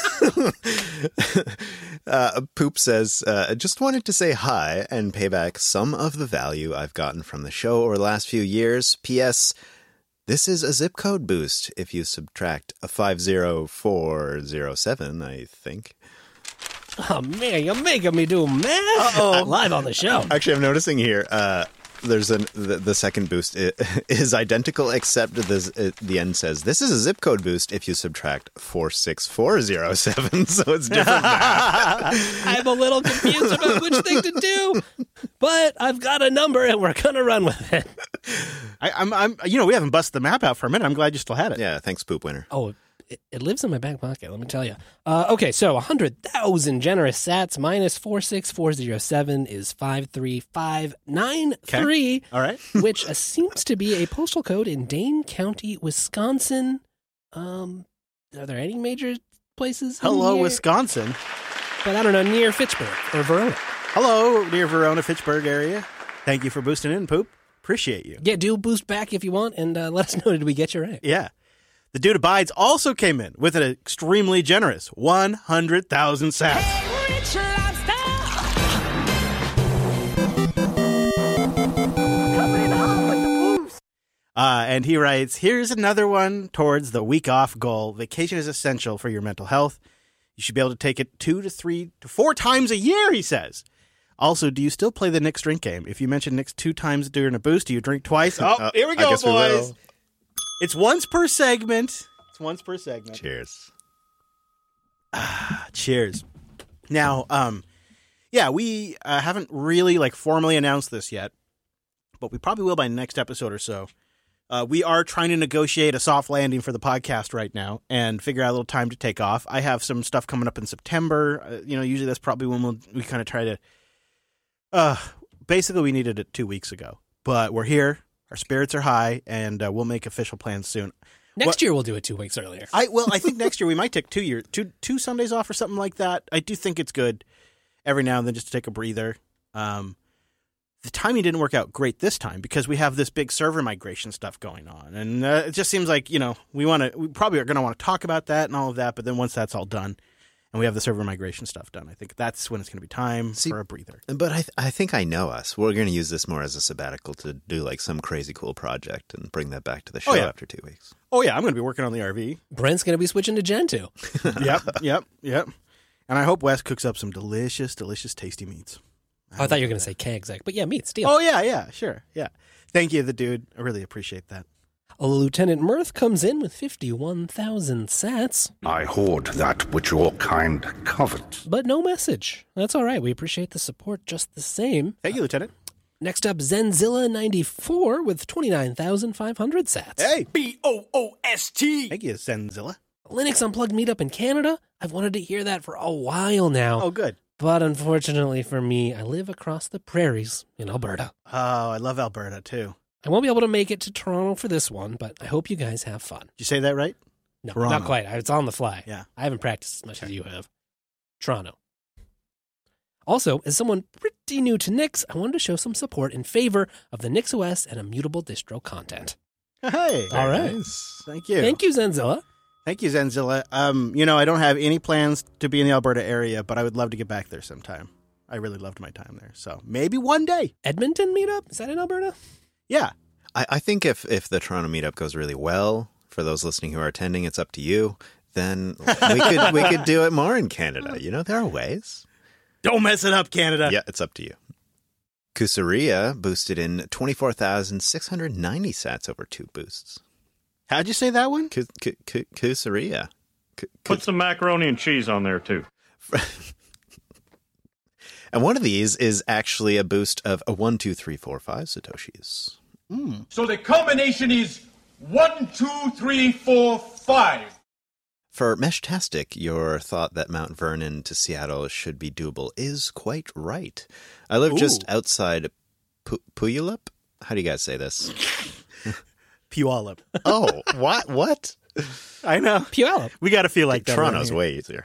[SPEAKER 3] uh, Poop says, uh, just wanted to say hi and pay back some of the value I've gotten from the show over the last few years. P S. This is a zip code boost if you subtract a five zero four zero seven, I think.
[SPEAKER 2] Oh, man, you're making me do math.
[SPEAKER 1] Uh-oh.
[SPEAKER 2] Live on the show.
[SPEAKER 3] Actually, I'm noticing here, uh, there's an the, the second boost is identical, except this, it, the end says, this is a zip code boost if you subtract four six four zero seven, so it's different math.
[SPEAKER 2] I'm a little confused about which thing to do, but I've got a number and we're going to run with it.
[SPEAKER 1] I, I'm, I'm, you know, we haven't busted the map out for a minute. I'm glad you still had it.
[SPEAKER 3] Yeah, thanks, Poop Winner.
[SPEAKER 2] Oh, it, it lives in my back pocket, let me tell you. Uh, okay, so one hundred thousand generous sats minus four six four zero seven is five three five nine three,
[SPEAKER 1] Okay. All right.
[SPEAKER 2] which uh, seems to be a postal code in Dane County, Wisconsin. Um, are there any major places? in
[SPEAKER 1] Hello,
[SPEAKER 2] here?
[SPEAKER 1] Wisconsin.
[SPEAKER 2] But I don't know, near Fitchburg or Verona.
[SPEAKER 1] Hello, near Verona, Fitchburg area. Thank you for boosting in, Poop. Appreciate you.
[SPEAKER 2] Yeah, do boost back if you want, and uh, let us know, did we get you right?
[SPEAKER 1] Yeah. The Dude Abides also came in with an extremely generous one hundred thousand sats. Uh, and he writes, here's another one towards the week off goal. Vacation is essential for your mental health. You should be able to take it two to three to four times a year, he says. Also, do you still play the Nick's drink game? If you mention Nick's two times during a boost, do you drink twice? Oh,
[SPEAKER 3] Uh,
[SPEAKER 1] here we
[SPEAKER 3] I
[SPEAKER 1] go,
[SPEAKER 3] guess we
[SPEAKER 1] boys.
[SPEAKER 3] will.
[SPEAKER 1] It's once per segment. It's once per segment.
[SPEAKER 3] Cheers.
[SPEAKER 1] Cheers. Now, um, yeah, we uh, haven't really like formally announced this yet, but we probably will by next episode or so. Uh, we are trying to negotiate a soft landing for the podcast right now and figure out a little time to take off. I have some stuff coming up in September. Uh, you know, usually that's probably when we'll, we kind of try to. Uh, basically, we needed it two weeks ago, but we're here. Our spirits are high, and uh, we'll make official plans soon.
[SPEAKER 2] Next
[SPEAKER 1] What-
[SPEAKER 2] year we'll do it two weeks earlier.
[SPEAKER 1] I well, I think next year we might take two year two two Sundays off or something like that. I do think it's good every now and then just to take a breather. Um, the timing didn't work out great this time because we have this big server migration stuff going on, and uh, it just seems like you know we want to we probably are going to want to talk about that and all of that. But then once that's all done, and we have the server migration stuff done, I think that's when it's going to be time
[SPEAKER 3] See,
[SPEAKER 1] for a breather.
[SPEAKER 3] But I th- I think I know us. We're going to use this more as a sabbatical to do like some crazy cool project and bring that back to the show
[SPEAKER 1] Oh, yeah.
[SPEAKER 3] after two weeks.
[SPEAKER 1] Oh yeah, I'm going to be working on the R V.
[SPEAKER 2] Brent's going to be switching to Gen two.
[SPEAKER 1] Yep, yep, yep. And I hope Wes cooks up some delicious, delicious, tasty meats.
[SPEAKER 2] Oh, I thought you were going to say kegs, like, but yeah, meat, steel.
[SPEAKER 1] Oh, yeah, yeah, sure, yeah. Thank you, the dude. I really appreciate that.
[SPEAKER 2] Lieutenant Mirth comes in with fifty-one thousand sats.
[SPEAKER 6] I hoard that which your kind covet.
[SPEAKER 2] But no message. That's all right. We appreciate the support just the same.
[SPEAKER 1] Thank you, Lieutenant.
[SPEAKER 2] Next up, Zenzilla ninety-four with twenty-nine thousand five hundred sats.
[SPEAKER 1] Hey.
[SPEAKER 7] B O O S T.
[SPEAKER 1] Thank you, Zenzilla.
[SPEAKER 2] Linux Unplugged meetup in Canada. I've wanted to hear that for a while now.
[SPEAKER 1] Oh, good.
[SPEAKER 2] But unfortunately for me, I live across the prairies in Alberta.
[SPEAKER 1] Oh, I love Alberta, too.
[SPEAKER 2] I won't be able to make it to Toronto for this one, but I hope you guys have fun.
[SPEAKER 1] Did you say that right?
[SPEAKER 2] No,
[SPEAKER 1] Toronto.
[SPEAKER 2] not quite. It's on the fly.
[SPEAKER 1] Yeah.
[SPEAKER 2] I haven't practiced as much as you have. Toronto. Also, as someone pretty new to Nix, I wanted to show some support in favor of the NixOS and Immutable Distro content.
[SPEAKER 1] Hey.
[SPEAKER 2] All right.
[SPEAKER 3] Nice.
[SPEAKER 1] Thank you.
[SPEAKER 2] Thank you, Zenzilla.
[SPEAKER 1] Thank you, Zenzilla. Um, you know, I don't have any plans to be in the Alberta area, but I would love to get back there sometime. I really loved my time there. So maybe one day.
[SPEAKER 2] Edmonton meetup? Is that in Alberta?
[SPEAKER 1] Yeah.
[SPEAKER 3] I, I think if, if the Toronto meetup goes really well, for those listening who are attending, it's up to you. Then we could we could do it more in Canada. You know, there are ways.
[SPEAKER 1] Don't mess it up, Canada.
[SPEAKER 3] Yeah, it's up to you. Kusaria boosted in twenty-four thousand six hundred ninety sats over two boosts.
[SPEAKER 1] How'd you say that one?
[SPEAKER 3] Ku- ku- ku- Kusaria. Ku-
[SPEAKER 8] Put some macaroni and cheese on there, too.
[SPEAKER 3] And one of these is actually a boost of a one, two, three, four, five Satoshis.
[SPEAKER 1] Mm.
[SPEAKER 9] So the combination is one, two, three, four, five.
[SPEAKER 3] For Meshtastic, your thought that Mount Vernon to Seattle should be doable is quite right. I live
[SPEAKER 1] Ooh.
[SPEAKER 3] just outside Pu- Puyallup. How do you guys say this?
[SPEAKER 1] Puyallup.
[SPEAKER 3] Oh, what? What?
[SPEAKER 1] I know.
[SPEAKER 2] Puyallup.
[SPEAKER 1] We got to feel like that.
[SPEAKER 3] Toronto's
[SPEAKER 1] around here.
[SPEAKER 3] way easier.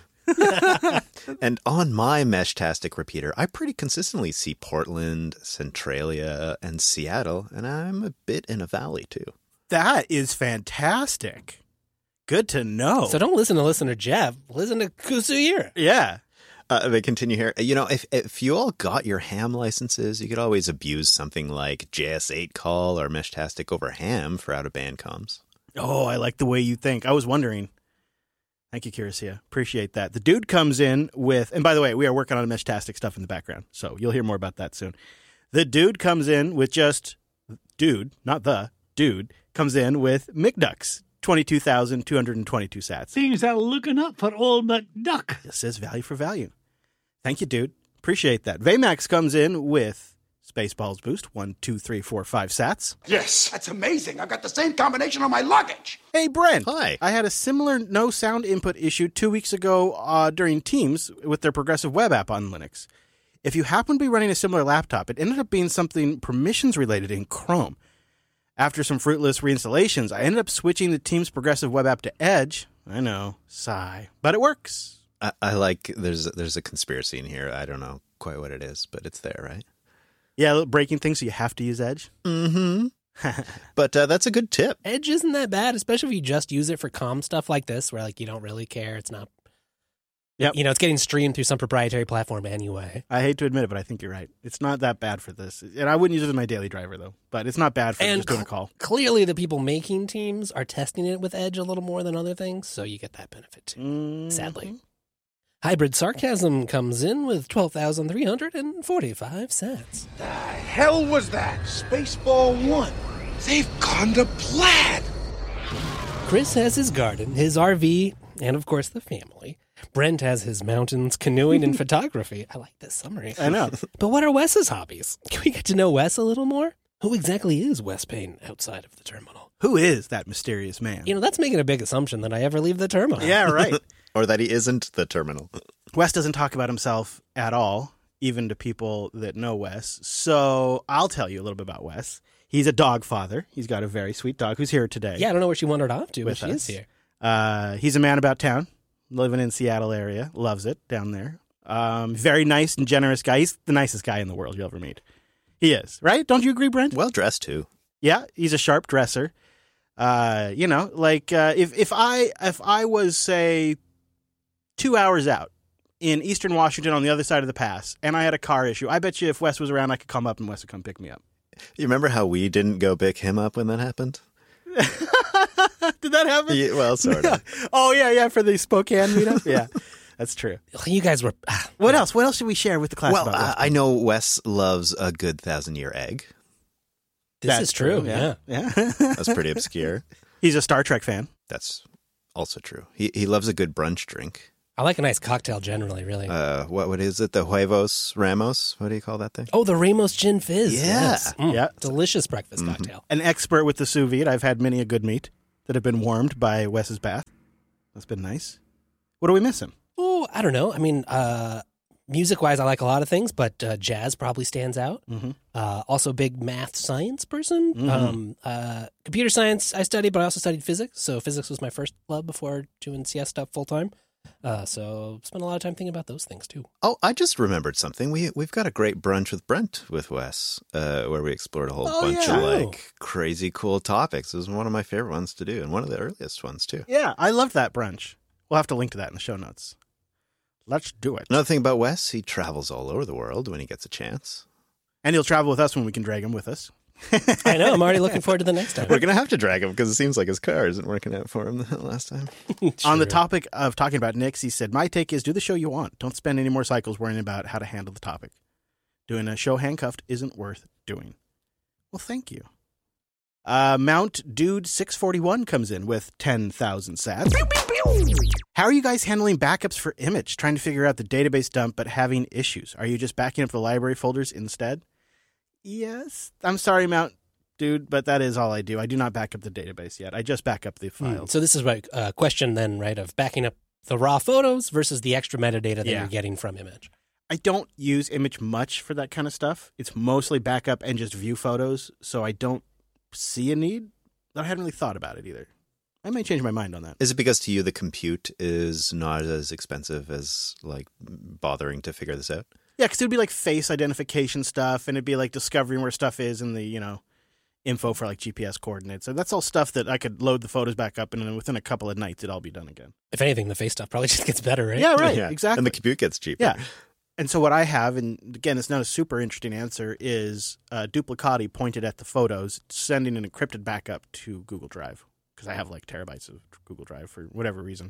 [SPEAKER 3] And on my Meshtastic repeater, I pretty consistently see Portland, Centralia, and Seattle, and I'm a bit in a valley too.
[SPEAKER 1] That is fantastic. Good to know.
[SPEAKER 2] So don't listen to listener Jeff. Listen to Kusuira.
[SPEAKER 1] yeah.
[SPEAKER 3] Uh, they continue here. You know, if if you all got your ham licenses, you could always abuse something like J S eight call or Meshtastic over ham for out-of-band comms.
[SPEAKER 1] Oh, I like the way you think. I was wondering. Thank you, Kirasia. Appreciate that. The dude comes in with, and by the way, we are working on Meshtastic stuff in the background, so you'll hear more about that soon. The dude comes in with just, dude, not the, dude, comes in with McDucks, twenty-two thousand two hundred twenty-two sats.
[SPEAKER 7] Things are looking up for old McDuck.
[SPEAKER 1] This is value for value. Thank you, dude. Appreciate that. Vmax comes in with Spaceballs boost, one, two, three, four, five sats.
[SPEAKER 9] Yes. That's amazing. I've got the same combination on my luggage.
[SPEAKER 1] Hey, Brent.
[SPEAKER 3] Hi.
[SPEAKER 1] I had a similar no sound input issue two weeks ago uh, during Teams with their progressive web app on Linux. If you happen to be running a similar laptop, it ended up being something permissions related in Chrome. After some fruitless reinstallations, I ended up switching the Teams progressive web app to Edge. I know, sigh, but it works.
[SPEAKER 3] I, I like, there's, there's a conspiracy in here. I don't know quite what it is, but it's there, right?
[SPEAKER 1] Yeah, breaking things, so you have to use Edge.
[SPEAKER 3] Mm-hmm. But uh, that's a good tip.
[SPEAKER 2] Edge isn't that bad, especially if you just use it for comm stuff like this, where like you don't really care. It's not,
[SPEAKER 1] Yep.
[SPEAKER 2] you know, it's getting streamed through some proprietary platform anyway.
[SPEAKER 1] I hate to admit it, but I think you're right. It's not that bad for this. And I wouldn't use it as my daily driver, though. But it's not bad for
[SPEAKER 2] And
[SPEAKER 1] just doing a
[SPEAKER 2] cl-
[SPEAKER 1] call.
[SPEAKER 2] Clearly, the people making Teams are testing it with Edge a little more than other things, so you get that benefit too.
[SPEAKER 1] Mhm.
[SPEAKER 2] Sadly. Hybrid Sarcasm comes in with twelve thousand three hundred forty-five sats.
[SPEAKER 9] The hell was that? Spaceball one. They've gone to plaid.
[SPEAKER 2] Chris has his garden, his R V, and of course the family. Brent has his mountains, canoeing, and photography. I like this summary.
[SPEAKER 1] I know.
[SPEAKER 2] But what are Wes's hobbies? Can we get to know Wes a little more? Who exactly is Wes Payne outside of the terminal?
[SPEAKER 1] Who is that mysterious man?
[SPEAKER 2] You know, that's making a big assumption that I ever leave the terminal.
[SPEAKER 1] Yeah, right.
[SPEAKER 3] Or that he isn't the terminal.
[SPEAKER 1] Wes doesn't talk about himself at all, even to people that know Wes. So I'll tell you a little bit about Wes. He's a dog father. He's got a very sweet dog who's here today.
[SPEAKER 2] Yeah, I don't know where she wandered off to, but
[SPEAKER 1] With
[SPEAKER 2] she
[SPEAKER 1] us.
[SPEAKER 2] is here.
[SPEAKER 1] Uh, he's a man about town, living in Seattle area. Loves it down there. Um, very nice and generous guy. He's the nicest guy in the world you'll ever meet. He is, right? Don't you agree, Brent?
[SPEAKER 3] Well dressed, too.
[SPEAKER 1] Yeah, he's a sharp dresser. Uh, you know, like uh, if if I if I was say two hours out in Eastern Washington on the other side of the pass, and I had a car issue, I bet you if Wes was around, I could come up and Wes would come pick me up.
[SPEAKER 3] You remember how we didn't go pick him up when that happened?
[SPEAKER 1] Did that happen?
[SPEAKER 3] Yeah, well, sort of.
[SPEAKER 1] Oh yeah, yeah, for the Spokane meetup. Yeah, that's true.
[SPEAKER 2] You guys were... ah,
[SPEAKER 1] What else? What else should we share with the class?
[SPEAKER 3] Well,
[SPEAKER 1] about Wes?
[SPEAKER 3] I, I know Wes loves a good thousand-year egg.
[SPEAKER 2] This
[SPEAKER 1] That's
[SPEAKER 2] is true.
[SPEAKER 1] true,
[SPEAKER 2] Yeah.
[SPEAKER 1] yeah.
[SPEAKER 3] That's pretty obscure.
[SPEAKER 1] He's a Star Trek fan.
[SPEAKER 3] That's also true. He he loves a good brunch drink.
[SPEAKER 2] I like a nice cocktail generally, really.
[SPEAKER 3] Uh, what what is it? The Huevos Ramos? What do you call that thing?
[SPEAKER 2] oh, the Ramos Gin Fizz.
[SPEAKER 3] Yeah.
[SPEAKER 2] Yes. Mm,
[SPEAKER 1] Yeah.
[SPEAKER 2] Delicious breakfast
[SPEAKER 3] Mm-hmm.
[SPEAKER 2] cocktail.
[SPEAKER 1] An expert with the sous vide. I've had many a good meat that have been warmed by Wes's bath. That's been nice. What are we missing?
[SPEAKER 2] Oh, I don't know. I mean, uh, music-wise, I like a lot of things, but uh, jazz probably stands out.
[SPEAKER 1] Mm-hmm.
[SPEAKER 2] Uh, also, big math science person.
[SPEAKER 1] Mhm.
[SPEAKER 2] Um, uh, computer science I studied, but I also studied physics. So physics was my first love before doing C S stuff full time. Uh, so spent a lot of time thinking about those things too.
[SPEAKER 3] Oh, I just remembered something. We we've got a great brunch with Brent with Wes, uh, where we explored a whole
[SPEAKER 1] Oh,
[SPEAKER 3] bunch
[SPEAKER 1] yeah.
[SPEAKER 3] of like crazy cool topics. It was one of my favorite ones to do, and one of the earliest ones too.
[SPEAKER 1] Yeah, I loved that brunch. We'll have to link to that in the show notes. Let's do it.
[SPEAKER 3] Another thing about Wes, he travels all over the world when he gets a chance.
[SPEAKER 1] And he'll travel with us when we can drag him with us.
[SPEAKER 2] I know. I'm already looking forward to the next time.
[SPEAKER 3] We're gonna have to drag him because it seems like his car isn't working out for him the last time.
[SPEAKER 1] On the
[SPEAKER 2] True.
[SPEAKER 1] topic of talking about Nix, he said, my take is do the show you want. Don't spend any more cycles worrying about how to handle the topic. Doing a show handcuffed isn't worth doing. Well, thank you. Uh, Mount Dude six forty-one comes in with ten thousand sats. How are you guys handling backups for Image? Trying to figure out the database dump, but having issues. Are you just backing up the library folders instead? Yes. I'm sorry, Mount Dude, but that is all I do. I do not back up the database yet. I just back up the
[SPEAKER 2] Hmm.
[SPEAKER 1] files.
[SPEAKER 2] So this is a uh, question then, right, of backing up the raw photos versus the extra metadata that
[SPEAKER 1] Yeah.
[SPEAKER 2] you're getting from Image.
[SPEAKER 1] I don't use Image much for that kind of stuff. It's mostly backup and just view photos, so I don't see a need. I hadn't really thought about it either. I may change my mind on that.
[SPEAKER 3] Is it because to you the compute is not as expensive as like bothering to figure this out?
[SPEAKER 1] Yeah, because it would be like face identification stuff, and it'd be like discovering where stuff is in the, you know, info for like G P S coordinates. So that's all stuff that I could load the photos back up, and then within a couple of nights, it'd all be done again.
[SPEAKER 2] If anything, the face stuff probably just gets better, right?
[SPEAKER 1] Yeah, right.
[SPEAKER 3] Yeah.
[SPEAKER 1] Exactly.
[SPEAKER 3] And the compute gets cheaper.
[SPEAKER 1] Yeah. And so what I have, and again, it's not a super interesting answer, is uh, Duplicati pointed at the photos, sending an encrypted backup to Google Drive, because I have like terabytes of Google Drive for whatever reason.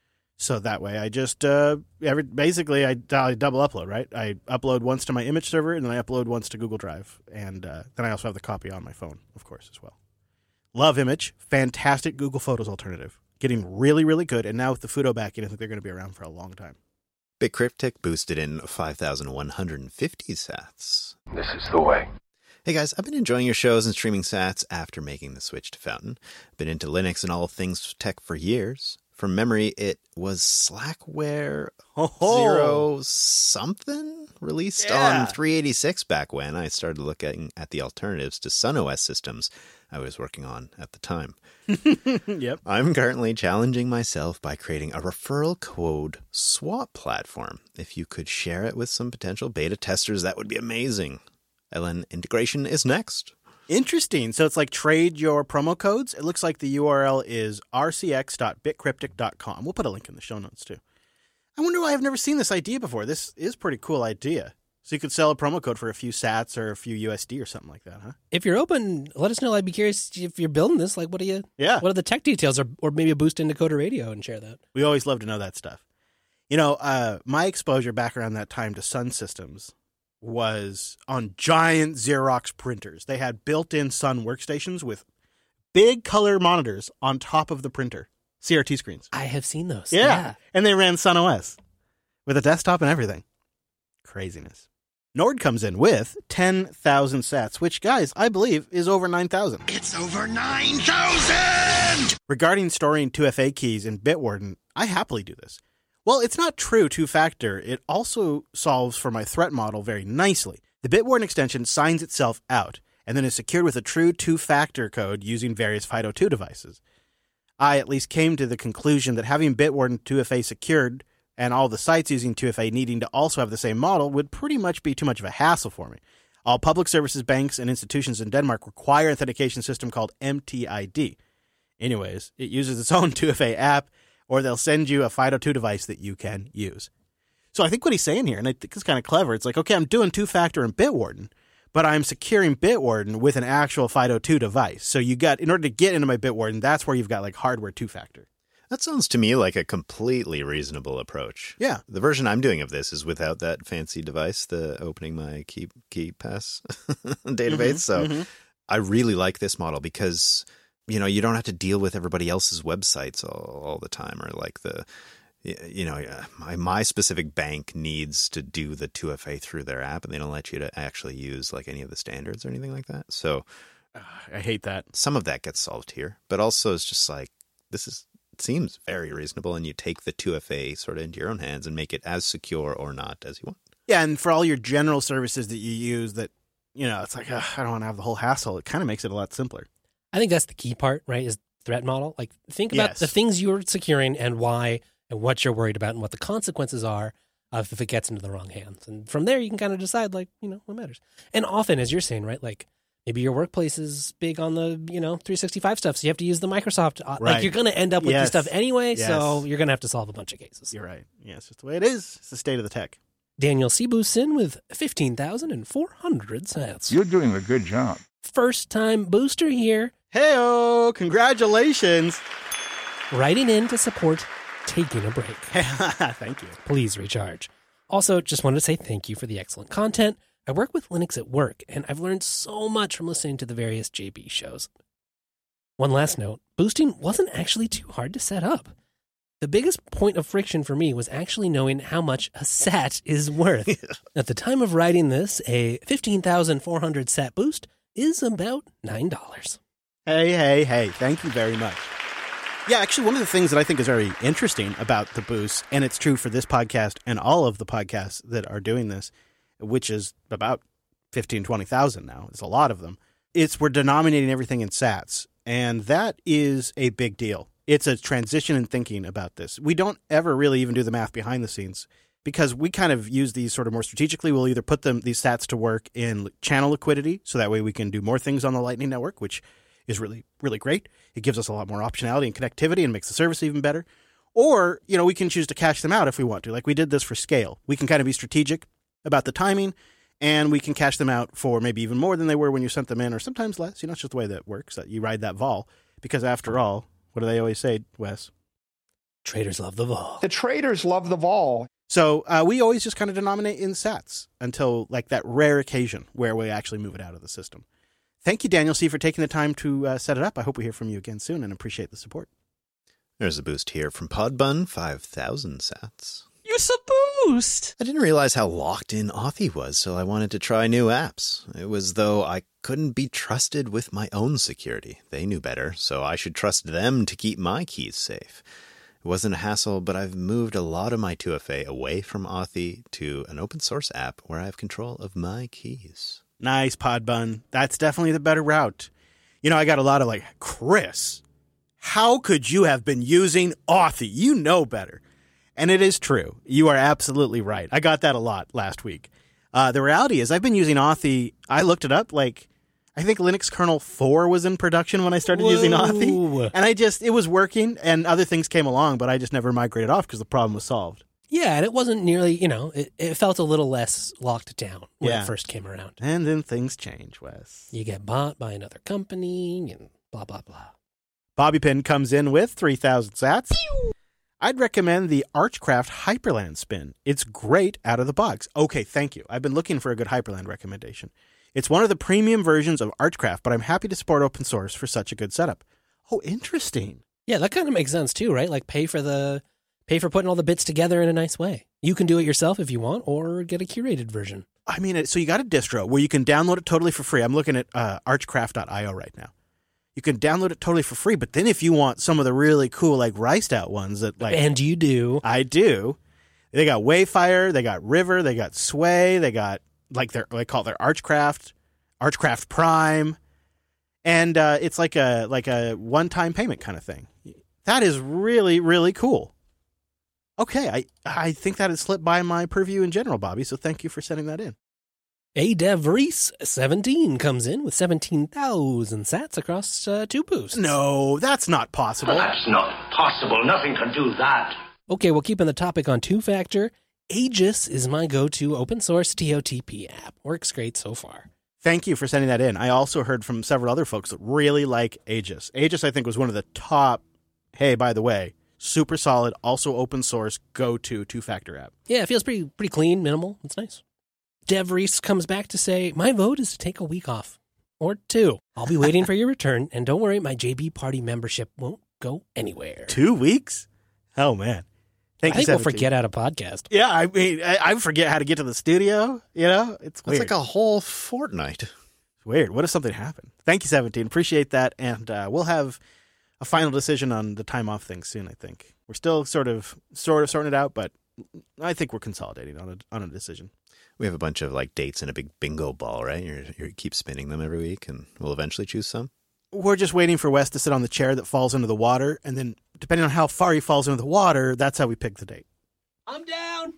[SPEAKER 1] So that way I just, uh, every, basically I, I double upload, right? I upload once to my image server, and then I upload once to Google Drive. And uh, then I also have the copy on my phone, of course, as well. Love Image. Fantastic Google Photos alternative. Getting really, really good. And now with the Fudo backing, I think they're going to be around for a long time.
[SPEAKER 3] BitCryptic boosted in five thousand one hundred fifty sats.
[SPEAKER 6] This is the way.
[SPEAKER 3] Hey guys, I've been enjoying your shows and streaming sats after making the switch to Fountain. Been into Linux and all things tech for years. From memory, it was Slackware zero something released
[SPEAKER 1] Yeah.
[SPEAKER 3] on three eighty-six back when I started looking at the alternatives to SunOS systems I was working on at the time.
[SPEAKER 1] Yep.
[SPEAKER 3] I'm currently challenging myself by creating a referral code swap platform. If you could share it with some potential beta testers, that would be amazing. L N integration is next.
[SPEAKER 1] Interesting. So it's like trade your promo codes. It looks like the U R L is r c x dot bit cryptic dot com. We'll put a link in the show notes too. I wonder why I've never seen this idea before. This is a pretty cool idea. So you could sell a promo code for a few sats or a few U S D or something like that, huh?
[SPEAKER 2] If you're open, let us know. I'd be curious if you're building this. Like, what are you?
[SPEAKER 1] Yeah.
[SPEAKER 2] What are the tech details, or or maybe a boost into Coder Radio and share that.
[SPEAKER 1] We always love to know that stuff. You know, uh, my exposure back around that time to Sun Systems was on giant Xerox printers. They had built-in Sun workstations with big color monitors on top of the printer. C R T screens.
[SPEAKER 2] I have seen those.
[SPEAKER 1] Yeah.
[SPEAKER 2] yeah.
[SPEAKER 1] And they ran SunOS with a desktop and everything. Craziness. Nord comes in with ten thousand sats, which, guys, I believe is over nine thousand.
[SPEAKER 9] It's over nine thousand!
[SPEAKER 1] Regarding storing two F A keys in Bitwarden, I happily do this. Well, it's not true two-factor. It also solves for my threat model very nicely. The Bitwarden extension signs itself out and then is secured with a true two-factor code using various FIDO two devices. I at least came to the conclusion that having Bitwarden two F A secured and all the sites using two F A needing to also have the same model would pretty much be too much of a hassle for me. All public services, banks, and institutions in Denmark require an authentication system called M T I D. Anyways, it uses its own two F A app, or they'll send you a FIDO two device that you can use. So I think what he's saying here, and I think it's kind of clever, it's like, okay, I'm doing two-factor in Bitwarden, but I'm securing Bitwarden with an actual FIDO two device. So you got, in order to get into my Bitwarden, that's where you've got like hardware two-factor.
[SPEAKER 3] That sounds to me like a completely reasonable approach.
[SPEAKER 1] Yeah.
[SPEAKER 3] The version I'm doing of this is without that fancy device, the opening my key key pass database.
[SPEAKER 1] Mm-hmm,
[SPEAKER 3] so
[SPEAKER 1] mm-hmm.
[SPEAKER 3] I really like this model because, you know, you don't have to deal with everybody else's websites all, all the time, or like the, you know, my, my specific bank needs to do the two F A through their app, and they don't let you to actually use like any of the standards or anything like that. So
[SPEAKER 1] uh, I hate that.
[SPEAKER 3] Some of that gets solved here, but also it's just like, this is, it seems very reasonable, and you take the two F A sort of into your own hands and make it as secure or not as you want.
[SPEAKER 1] Yeah, and for all your general services that you use that, you know, it's like, ugh, I don't want to have the whole hassle. It kind of makes it a lot simpler.
[SPEAKER 2] I think that's the key part, right, is threat model. Like, think about
[SPEAKER 1] Yes.
[SPEAKER 2] the things you're securing and why and what you're worried about and what the consequences are of if it gets into the wrong hands. And from there, you can kind of decide, like, you know, what matters. And often, as you're saying, right, like, maybe your workplace is big on the, you know, three sixty-five stuff, so you have to use the Microsoft. Uh,
[SPEAKER 1] Right.
[SPEAKER 2] Like, you're going to end up with
[SPEAKER 1] Yes.
[SPEAKER 2] this stuff anyway,
[SPEAKER 1] Yes.
[SPEAKER 2] so you're going to have to solve a bunch of cases.
[SPEAKER 1] You're right. Yeah, it's just the way it is. It's the state of the tech.
[SPEAKER 2] Daniel Sebusin with fifteen thousand four hundred sats.
[SPEAKER 6] You're doing a good job.
[SPEAKER 2] First time booster here,
[SPEAKER 1] Hey-oh, congratulations.
[SPEAKER 2] writing in to support taking a break.
[SPEAKER 1] Thank you.
[SPEAKER 2] Please recharge. Also, just wanted to say thank you for the excellent content. I work with Linux at work, and I've learned so much from listening to the various J B shows. One last note, boosting wasn't actually too hard to set up. The biggest point of friction for me was actually knowing how much a sat is worth. At the time of writing this, a fifteen thousand four hundred sat boost is about nine dollars.
[SPEAKER 1] Hey, hey, hey. Thank you very much. Yeah, actually, one of the things that I think is very interesting about the boost, and it's true for this podcast and all of the podcasts that are doing this, which is about fifteen, twenty thousand now. It's a lot of them. It's we're denominating everything in sats, and that is a big deal. It's a transition in thinking about this. We don't ever really even do the math behind the scenes because we kind of use these sort of more strategically. We'll either put them these sats to work in channel liquidity, so that way we can do more things on the Lightning Network, which is really, really great. It gives us a lot more optionality and connectivity and makes the service even better. Or, you know, we can choose to cash them out if we want to. Like we did this for scale. We can kind of be strategic about the timing, and we can cash them out for maybe even more than they were when you sent them in, or sometimes less. You know, it's just the way that works, that you ride that vol. Because after all, what do they always say, Wes?
[SPEAKER 2] Traders love the vol.
[SPEAKER 10] The traders love the vol.
[SPEAKER 1] So uh, we always just kind of denominate in sats until like that rare occasion where we actually move it out of the system. Thank you, Daniel C., for taking the time to uh, set it up. I hope we hear from you again soon and appreciate the support.
[SPEAKER 3] There's a boost here from Podbun, five thousand sats.
[SPEAKER 7] Use a boost.
[SPEAKER 3] I didn't realize how locked in Authy was, so I wanted to try new apps. It was though I couldn't be trusted with my own security. They knew better, so I should trust them to keep my keys safe. It wasn't a hassle, but I've moved a lot of my two F A away from Authy to an open source app where I have control of my keys.
[SPEAKER 1] Nice, Podbun. That's definitely the better route. You know, I got a lot of like, Chris, how could you have been using Authy? You know better. And it is true. You are absolutely right. I got that a lot last week. Uh, the reality is I've been using Authy. I looked it up. Like, I think Linux kernel four was in production when I started
[SPEAKER 2] Whoa.
[SPEAKER 1] using Authy. And I just, it was working and other things came along, but I just never migrated off because the problem was solved.
[SPEAKER 2] Yeah, and it wasn't nearly, you know, it, it felt a little less locked down when
[SPEAKER 1] Yeah.
[SPEAKER 2] it first came around.
[SPEAKER 1] And then things change, Wes.
[SPEAKER 2] You get bought by another company and blah, blah, blah.
[SPEAKER 1] Bobby Pin comes in with three thousand sats. I'd recommend the Archcraft Hyperland spin. It's great out of the box. Okay, thank you. I've been looking for a good Hyperland recommendation. It's one of the premium versions of Archcraft, but I'm happy to support open source for such a good setup. Oh, interesting.
[SPEAKER 2] Yeah, that kind of makes sense too, right? Like pay for the pay for putting all the bits together in a nice way. You can do it yourself if you want, or get a curated version.
[SPEAKER 1] I mean, so you got a distro where you can download it totally for free. I'm looking at uh, archcraft dot io right now. You can download it totally for free, but then if you want some of the really cool, like, riced out ones that, like...
[SPEAKER 2] And you do.
[SPEAKER 1] I do. They got Wayfire, they got River, they got Sway, they got, like, their, they call it their Archcraft, Archcraft Prime, and uh, it's like a like a one-time payment kind of thing. That is really, really cool. Okay, I, I think that had slipped by my purview in general, Bobby, so thank you for sending that in.
[SPEAKER 2] A Dev Reese seventeen comes in with seventeen thousand sats across uh, two boosts.
[SPEAKER 1] No, that's not possible.
[SPEAKER 11] That's not possible. Nothing can do that.
[SPEAKER 2] Okay, well, keeping the topic on two-factor, Aegis is my go-to open-source T O T P app. Works great so far.
[SPEAKER 1] Thank you for sending that in. I also heard from several other folks that really like Aegis. Aegis, I think, was one of the top, hey, by the way, super solid, also open-source, go-to two-factor app.
[SPEAKER 2] Yeah, it feels pretty pretty clean, minimal. It's nice. Dev Reese comes back to say, my vote is to take a week off. or two. I'll be waiting for your return, and don't worry, my J B Party membership won't go anywhere.
[SPEAKER 1] Two weeks? Oh, man. Thank
[SPEAKER 2] I
[SPEAKER 1] you,
[SPEAKER 2] think we'll
[SPEAKER 1] seventeen.
[SPEAKER 2] forget how to podcast.
[SPEAKER 1] Yeah, I mean, I, I forget how to get to the studio, you know? It's weird.
[SPEAKER 3] It's like a whole fortnight.
[SPEAKER 1] It's weird. What if something happened? Thank you, seventeen. Appreciate that, and uh, we'll have a final decision on the time off thing soon, I think. We're still sort of sort of sorting it out, but I think we're consolidating on a, on a decision.
[SPEAKER 3] We have a bunch of like dates in a big bingo ball, right? You're, you keep spinning them every week, and we'll eventually choose some.
[SPEAKER 1] We're just waiting for Wes to sit on the chair that falls into the water, and then depending on how far he falls into the water, that's how we pick the date.
[SPEAKER 2] I'm down.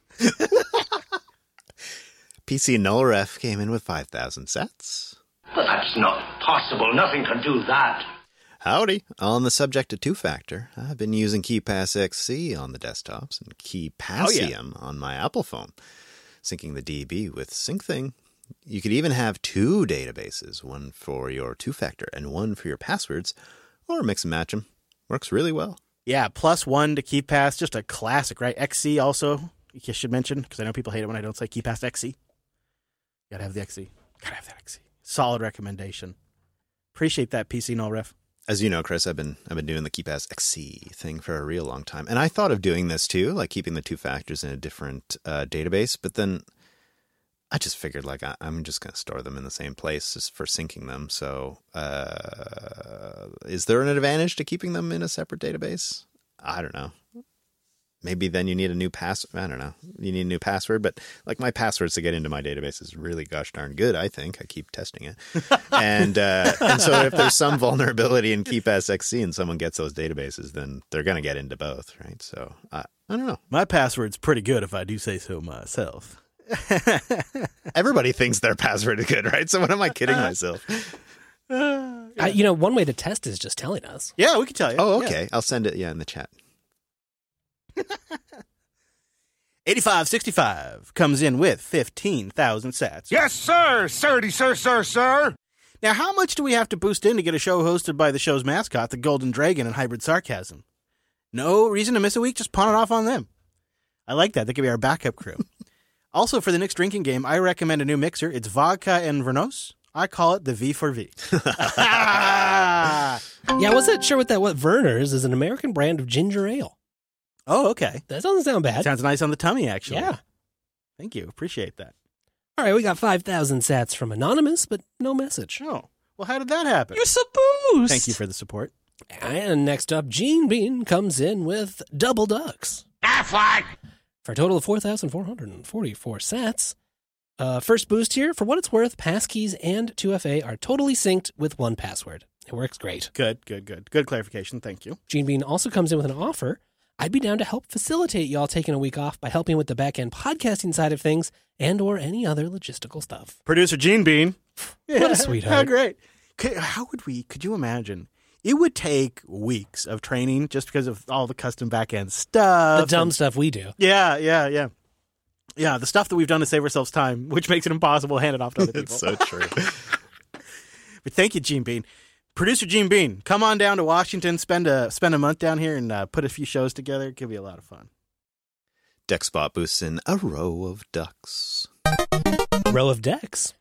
[SPEAKER 3] P C Null Ref came in with five thousand sats.
[SPEAKER 11] But that's not possible. Nothing can do that.
[SPEAKER 3] Howdy. On the subject of two-factor, I've been using KeyPass X C on the desktops and KeyPassium oh, yeah. on my Apple phone, syncing the D B with SyncThing. You could even have two databases, one for your two-factor and one for your passwords, or mix and match them. Works really well.
[SPEAKER 1] Yeah, plus one to KeyPass, just a classic, right? X C also, you should mention, because I know people hate it when I don't say KeyPass X C. Gotta have the X C. Gotta have the X C. Solid recommendation. Appreciate that, P C Null Ref.
[SPEAKER 3] As you know, Chris, I've been I've been doing the KeyPass X C thing for a real long time, and I thought of doing this too, like keeping the two factors in a different uh, database. But then I just figured, like, I, I'm just going to store them in the same place just for syncing them. So, uh, is there an advantage to keeping them in a separate database? I don't know. Maybe then you need a new pass. I don't know. You need a new password, but like my passwords to get into my database is really gosh darn good. I think I keep testing it, and uh, and so if there's some vulnerability in KeyPass X C and someone gets those databases, then they're going to get into both, right? So uh, I don't know.
[SPEAKER 1] My password's pretty good, if I do say so myself.
[SPEAKER 3] Everybody thinks their password is good, right? So what am I kidding myself?
[SPEAKER 2] Uh, yeah. I, you know, one way to test is just telling us.
[SPEAKER 1] Yeah, we can tell you.
[SPEAKER 3] Oh, okay. Yeah. I'll send it. Yeah, in the chat.
[SPEAKER 1] eighty-five sixty-five comes in with fifteen thousand sats.
[SPEAKER 9] Yes, sir. Sirdy, sir, sir, sir.
[SPEAKER 1] Now, how much do we have to boost in to get a show hosted by the show's mascot, the Golden Dragon, and Hybrid Sarcasm? No reason to miss a week. Just pawn it off on them. I like that. They could be our backup crew. Also, for the next drinking game, I recommend a new mixer. It's vodka and Vernos. I call it the V for V.
[SPEAKER 2] Yeah, I wasn't sure what that was. Verner's is an American brand of ginger ale.
[SPEAKER 1] Oh, okay.
[SPEAKER 2] That doesn't sound bad.
[SPEAKER 1] Sounds nice on the tummy, actually.
[SPEAKER 2] Yeah.
[SPEAKER 1] Thank you. Appreciate that.
[SPEAKER 2] All right, we got five thousand sats from Anonymous, but no message.
[SPEAKER 1] Oh, well, how did that happen?
[SPEAKER 7] You're supposed.
[SPEAKER 1] Thank you for the support.
[SPEAKER 2] And next up, Gene Bean comes in with Double Ducks.
[SPEAKER 11] Affleck!
[SPEAKER 2] For a total of four thousand four hundred forty-four sats. Uh, first boost here. For what it's worth, passkeys and two F A are totally synced with one password. It works great.
[SPEAKER 1] Good, good, good. Good clarification. Thank you.
[SPEAKER 2] Gene Bean also comes in with an offer. I'd be down to help facilitate y'all taking a week off by helping with the back-end podcasting side of things and or any other logistical stuff.
[SPEAKER 1] Producer Gene Bean.
[SPEAKER 2] What a sweetheart.
[SPEAKER 1] How great. Could, how would we, could you imagine? It would take weeks of training just because of all the custom back-end stuff.
[SPEAKER 2] The dumb
[SPEAKER 1] and,
[SPEAKER 2] stuff we do.
[SPEAKER 1] Yeah, yeah, yeah. Yeah, the stuff that we've done to save ourselves time, which makes it impossible to hand it off to other people.
[SPEAKER 3] It's so true.
[SPEAKER 1] But thank you, Gene Bean. Producer Gene Bean, come on down to Washington, spend a spend a month down here, and uh, put a few shows together. It could be a lot of fun.
[SPEAKER 3] Dexbot boosts in a row of ducks.
[SPEAKER 2] Row of decks.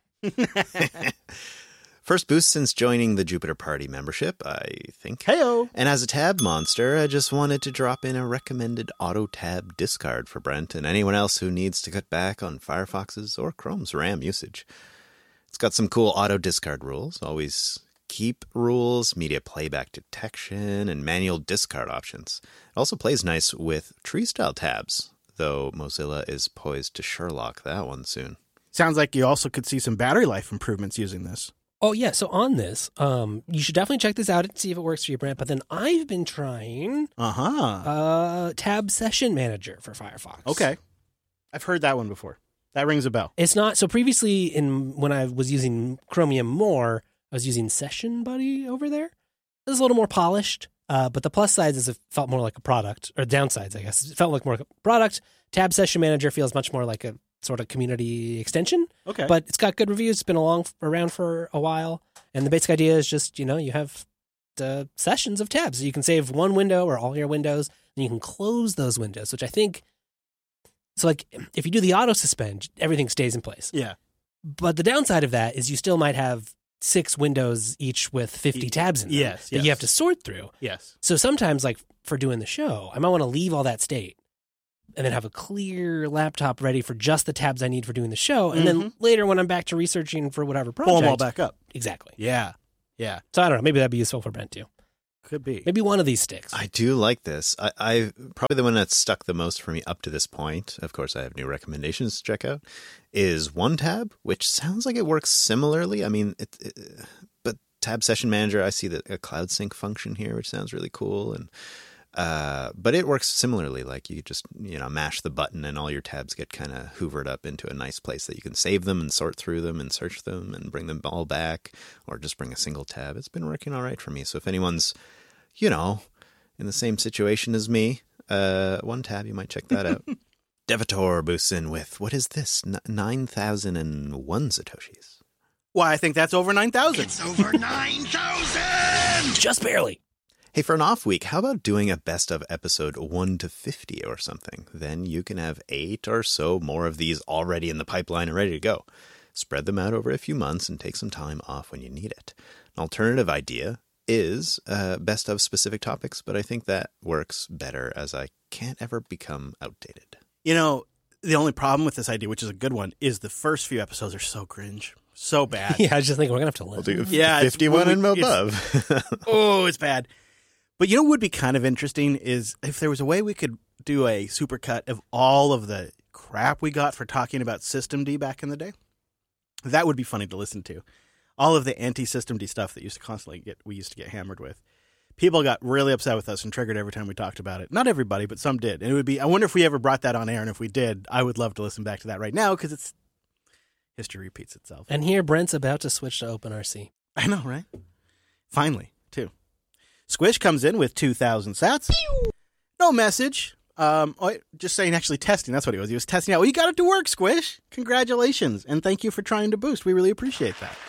[SPEAKER 3] First boost since joining the Jupiter Party membership, I think.
[SPEAKER 1] Heyo.
[SPEAKER 3] And as a tab monster, I just wanted to drop in a recommended auto tab discard for Brent and anyone else who needs to cut back on Firefox's or Chrome's RAM usage. It's got some cool auto discard rules, always keep rules, media playback detection, and manual discard options. It also plays nice with tree-style tabs, though Mozilla is poised to Sherlock that one soon.
[SPEAKER 1] Sounds like you also could see some battery life improvements using this.
[SPEAKER 2] Oh, yeah. So on this, um, you should definitely check this out and see if it works for your brand. But then I've been trying
[SPEAKER 1] uh-huh.
[SPEAKER 2] uh, Tab Session Manager for Firefox.
[SPEAKER 1] Okay. I've heard that one before. That rings a bell.
[SPEAKER 2] It's not. So previously, in when I was using Chromium more, I was using Session Buddy over there. It was a little more polished. Uh, but the plus sides is it felt more like a product, or downsides, I guess. It felt like more like a product. Tab Session Manager feels much more like a sort of community extension.
[SPEAKER 1] Okay.
[SPEAKER 2] But it's got good reviews. It's been along around for a while. And the basic idea is just, you know, you have the sessions of tabs. So you can save one window or all your windows, and you can close those windows, which I think, so like if you do the auto suspend, everything stays in place.
[SPEAKER 1] Yeah.
[SPEAKER 2] But the downside of that is you still might have six windows each with fifty tabs in them
[SPEAKER 1] Yes,
[SPEAKER 2] that
[SPEAKER 1] yes.
[SPEAKER 2] you have to sort through.
[SPEAKER 1] Yes.
[SPEAKER 2] So sometimes, like for doing the show, I might want to leave all that state and then have a clear laptop ready for just the tabs I need for doing the show. And
[SPEAKER 1] Mm-hmm.
[SPEAKER 2] then later when I'm back to researching for whatever project.
[SPEAKER 1] Pull them all back up.
[SPEAKER 2] Exactly.
[SPEAKER 1] Yeah. Yeah.
[SPEAKER 2] So I don't know. Maybe that'd be useful for Brent too.
[SPEAKER 1] Could be.
[SPEAKER 2] Maybe one of these sticks.
[SPEAKER 3] I do like this. I, I probably the one that's stuck the most for me up to this point. Of course, I have new recommendations to check out. Is OneTab, which sounds like it works similarly. I mean, it, it, but Tab Session Manager, I see the a Cloud Sync function here, which sounds really cool. And uh, but it works similarly. Like you just you know mash the button, and all your tabs get kind of hoovered up into a nice place that you can save them and sort through them and search them and bring them all back, or just bring a single tab. It's been working all right for me. So if anyone's you know, in the same situation as me, uh, OneTab, you might check that out. Devator boosts in with, what is this? N- nine thousand one Satoshis.
[SPEAKER 1] Why, I think that's over nine thousand.
[SPEAKER 11] It's over nine thousand!
[SPEAKER 2] Just barely.
[SPEAKER 3] Hey, for an off week, how about doing a best of episode one to fifty or something? Then you can have eight or so more of these already in the pipeline and ready to go. Spread them out over a few months and take some time off when you need it. An alternative idea is uh, best of specific topics, but I think that works better as I can't ever become outdated.
[SPEAKER 1] You know, the only problem with this idea, which is a good one, is the first few episodes are so cringe. So bad.
[SPEAKER 2] Yeah, I was just thinking we're going to have to listen.
[SPEAKER 3] We'll do
[SPEAKER 1] Yeah, it's-
[SPEAKER 3] fifty-one
[SPEAKER 1] when
[SPEAKER 3] and
[SPEAKER 1] we-
[SPEAKER 3] above.
[SPEAKER 1] Oh, it's bad. But you know what would be kind of interesting is if there was a way we could do a supercut of all of the crap we got for talking about Systemd back in the day. That would be funny to listen to. All of the anti-Systemd stuff that used to constantly get we used to get hammered with. People got really upset with us and triggered every time we talked about it. Not everybody, but some did. And it would be I wonder if we ever brought that on air, and if we did, I would love to listen back to that right now because it's history repeats itself.
[SPEAKER 2] And here Brent's about to switch to OpenRC.
[SPEAKER 1] I know, right? Finally, too. Squish comes in with two thousand sats. No message. Um, oh, just saying actually testing. That's what he was. He was testing out. Well, you got it to work, Squish. Congratulations. And thank you for trying to boost. We really appreciate that.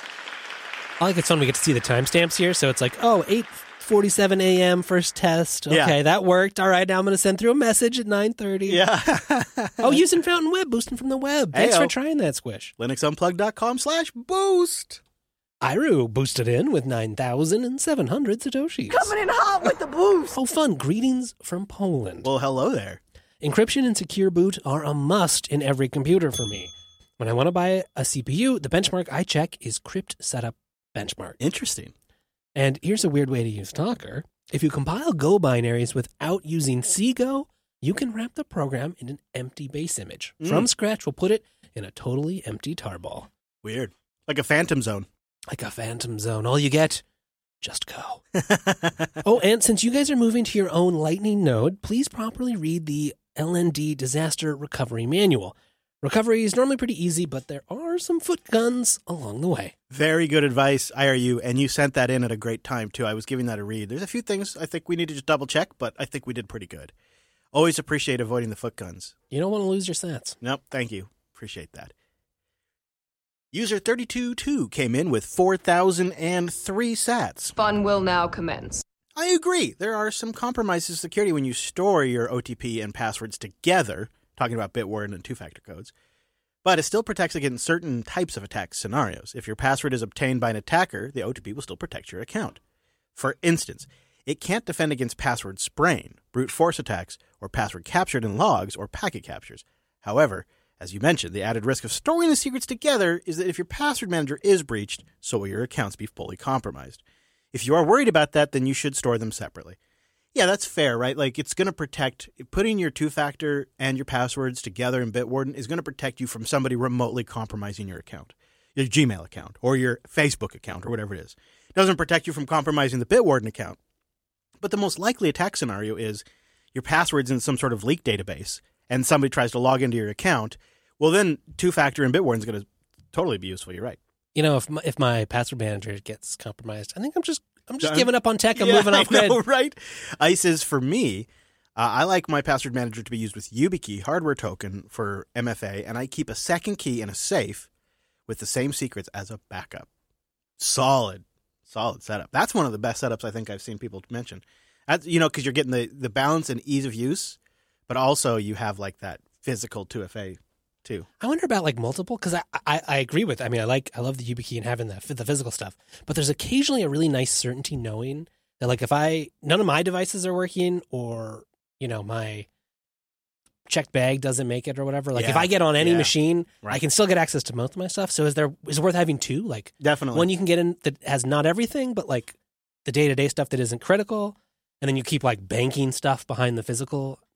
[SPEAKER 2] I like it's fun we get to see the timestamps here. So it's like, oh, eight forty-seven a.m. first test. Okay,
[SPEAKER 1] Yeah.
[SPEAKER 2] that worked. All right, now I'm going to send through a message at nine thirty.
[SPEAKER 1] Yeah.
[SPEAKER 2] Oh, using Fountain Web, boosting from the web. Thanks
[SPEAKER 1] Hey-o.
[SPEAKER 2] for trying that, Squish.
[SPEAKER 1] LinuxUnplugged.com slash boost.
[SPEAKER 2] Iru boosted in with nine thousand seven hundred Satoshis.
[SPEAKER 7] Coming in hot with the boost.
[SPEAKER 2] Oh, fun. Greetings from Poland.
[SPEAKER 1] Well, hello there.
[SPEAKER 2] Encryption and secure boot are a must in every computer for me. When I want to buy a C P U, the benchmark I check is Crypt Setup Benchmark.
[SPEAKER 1] Interesting.
[SPEAKER 2] And here's a weird way to use Docker. If you compile Go binaries without using C Go, you can wrap the program in an empty base image.
[SPEAKER 1] Mm.
[SPEAKER 2] From scratch, we'll put it in a totally empty tarball.
[SPEAKER 1] Weird. Like a phantom zone.
[SPEAKER 2] Like a phantom zone. All you get, just go. Oh, and since you guys are moving to your own Lightning node, please properly read the L N D Disaster Recovery Manual. Recovery is normally pretty easy, but there are some foot guns along the way.
[SPEAKER 1] Very good advice, I R U, and you sent that in at a great time, too. I was giving that a read. There's a few things I think we need to just double check, but I think we did pretty good. Always appreciate avoiding the foot guns.
[SPEAKER 2] You don't want to lose your stats.
[SPEAKER 1] Nope, thank you. Appreciate that. User thirty-two two came in with four thousand three sats.
[SPEAKER 10] Fun will now commence.
[SPEAKER 1] I agree. There are some compromises to security when you store your O T P and passwords together, talking about Bitwarden and two-factor codes, but it still protects against certain types of attack scenarios. If your password is obtained by an attacker, the O T P will still protect your account. For instance, it can't defend against password spraying, brute force attacks, or password captured in logs or packet captures. However, as you mentioned, the added risk of storing the secrets together is that if your password manager is breached, so will your accounts be fully compromised. If you are worried about that, then you should store them separately. Yeah, that's fair, right? Like, it's going to protect, putting your two-factor and your passwords together in Bitwarden is going to protect you from somebody remotely compromising your account, your Gmail account, or your Facebook account, or whatever it is. It doesn't protect you from compromising the Bitwarden account. But the most likely attack scenario is your password's in some sort of leak database, and somebody tries to log into your account. Well, then two-factor in Bitwarden is going to totally be useful. You're right.
[SPEAKER 2] You know, if my, if my password manager gets compromised, I think I'm just I'm just
[SPEAKER 1] Done.
[SPEAKER 2] giving up on tech. I'm
[SPEAKER 1] Yeah,
[SPEAKER 2] moving off
[SPEAKER 1] I know,
[SPEAKER 2] grid.
[SPEAKER 1] right? ICE is for me. Uh, I like my password manager to be used with YubiKey hardware token for M F A, and I keep a second key in a safe with the same secrets as a backup. Solid, solid setup. That's one of the best setups I think I've seen people mention. That's, you know, because you're getting the, the balance and ease of use, but also you have like that physical two F A too.
[SPEAKER 2] I wonder about like multiple, because I, I I agree with. I mean, I like I love the YubiKey and having the the physical stuff, but there's occasionally a really nice certainty knowing that like if I none of my devices are working, or you know my checked bag doesn't make it or whatever. Like
[SPEAKER 1] Yeah.
[SPEAKER 2] if I get on any
[SPEAKER 1] Yeah.
[SPEAKER 2] machine,
[SPEAKER 1] Right.
[SPEAKER 2] I can still get access to most of my stuff. So is there is it worth having two? Like
[SPEAKER 1] Definitely.
[SPEAKER 2] one you can get in that has not everything, but like the day to day stuff that isn't critical, and then you keep like banking stuff behind the physical.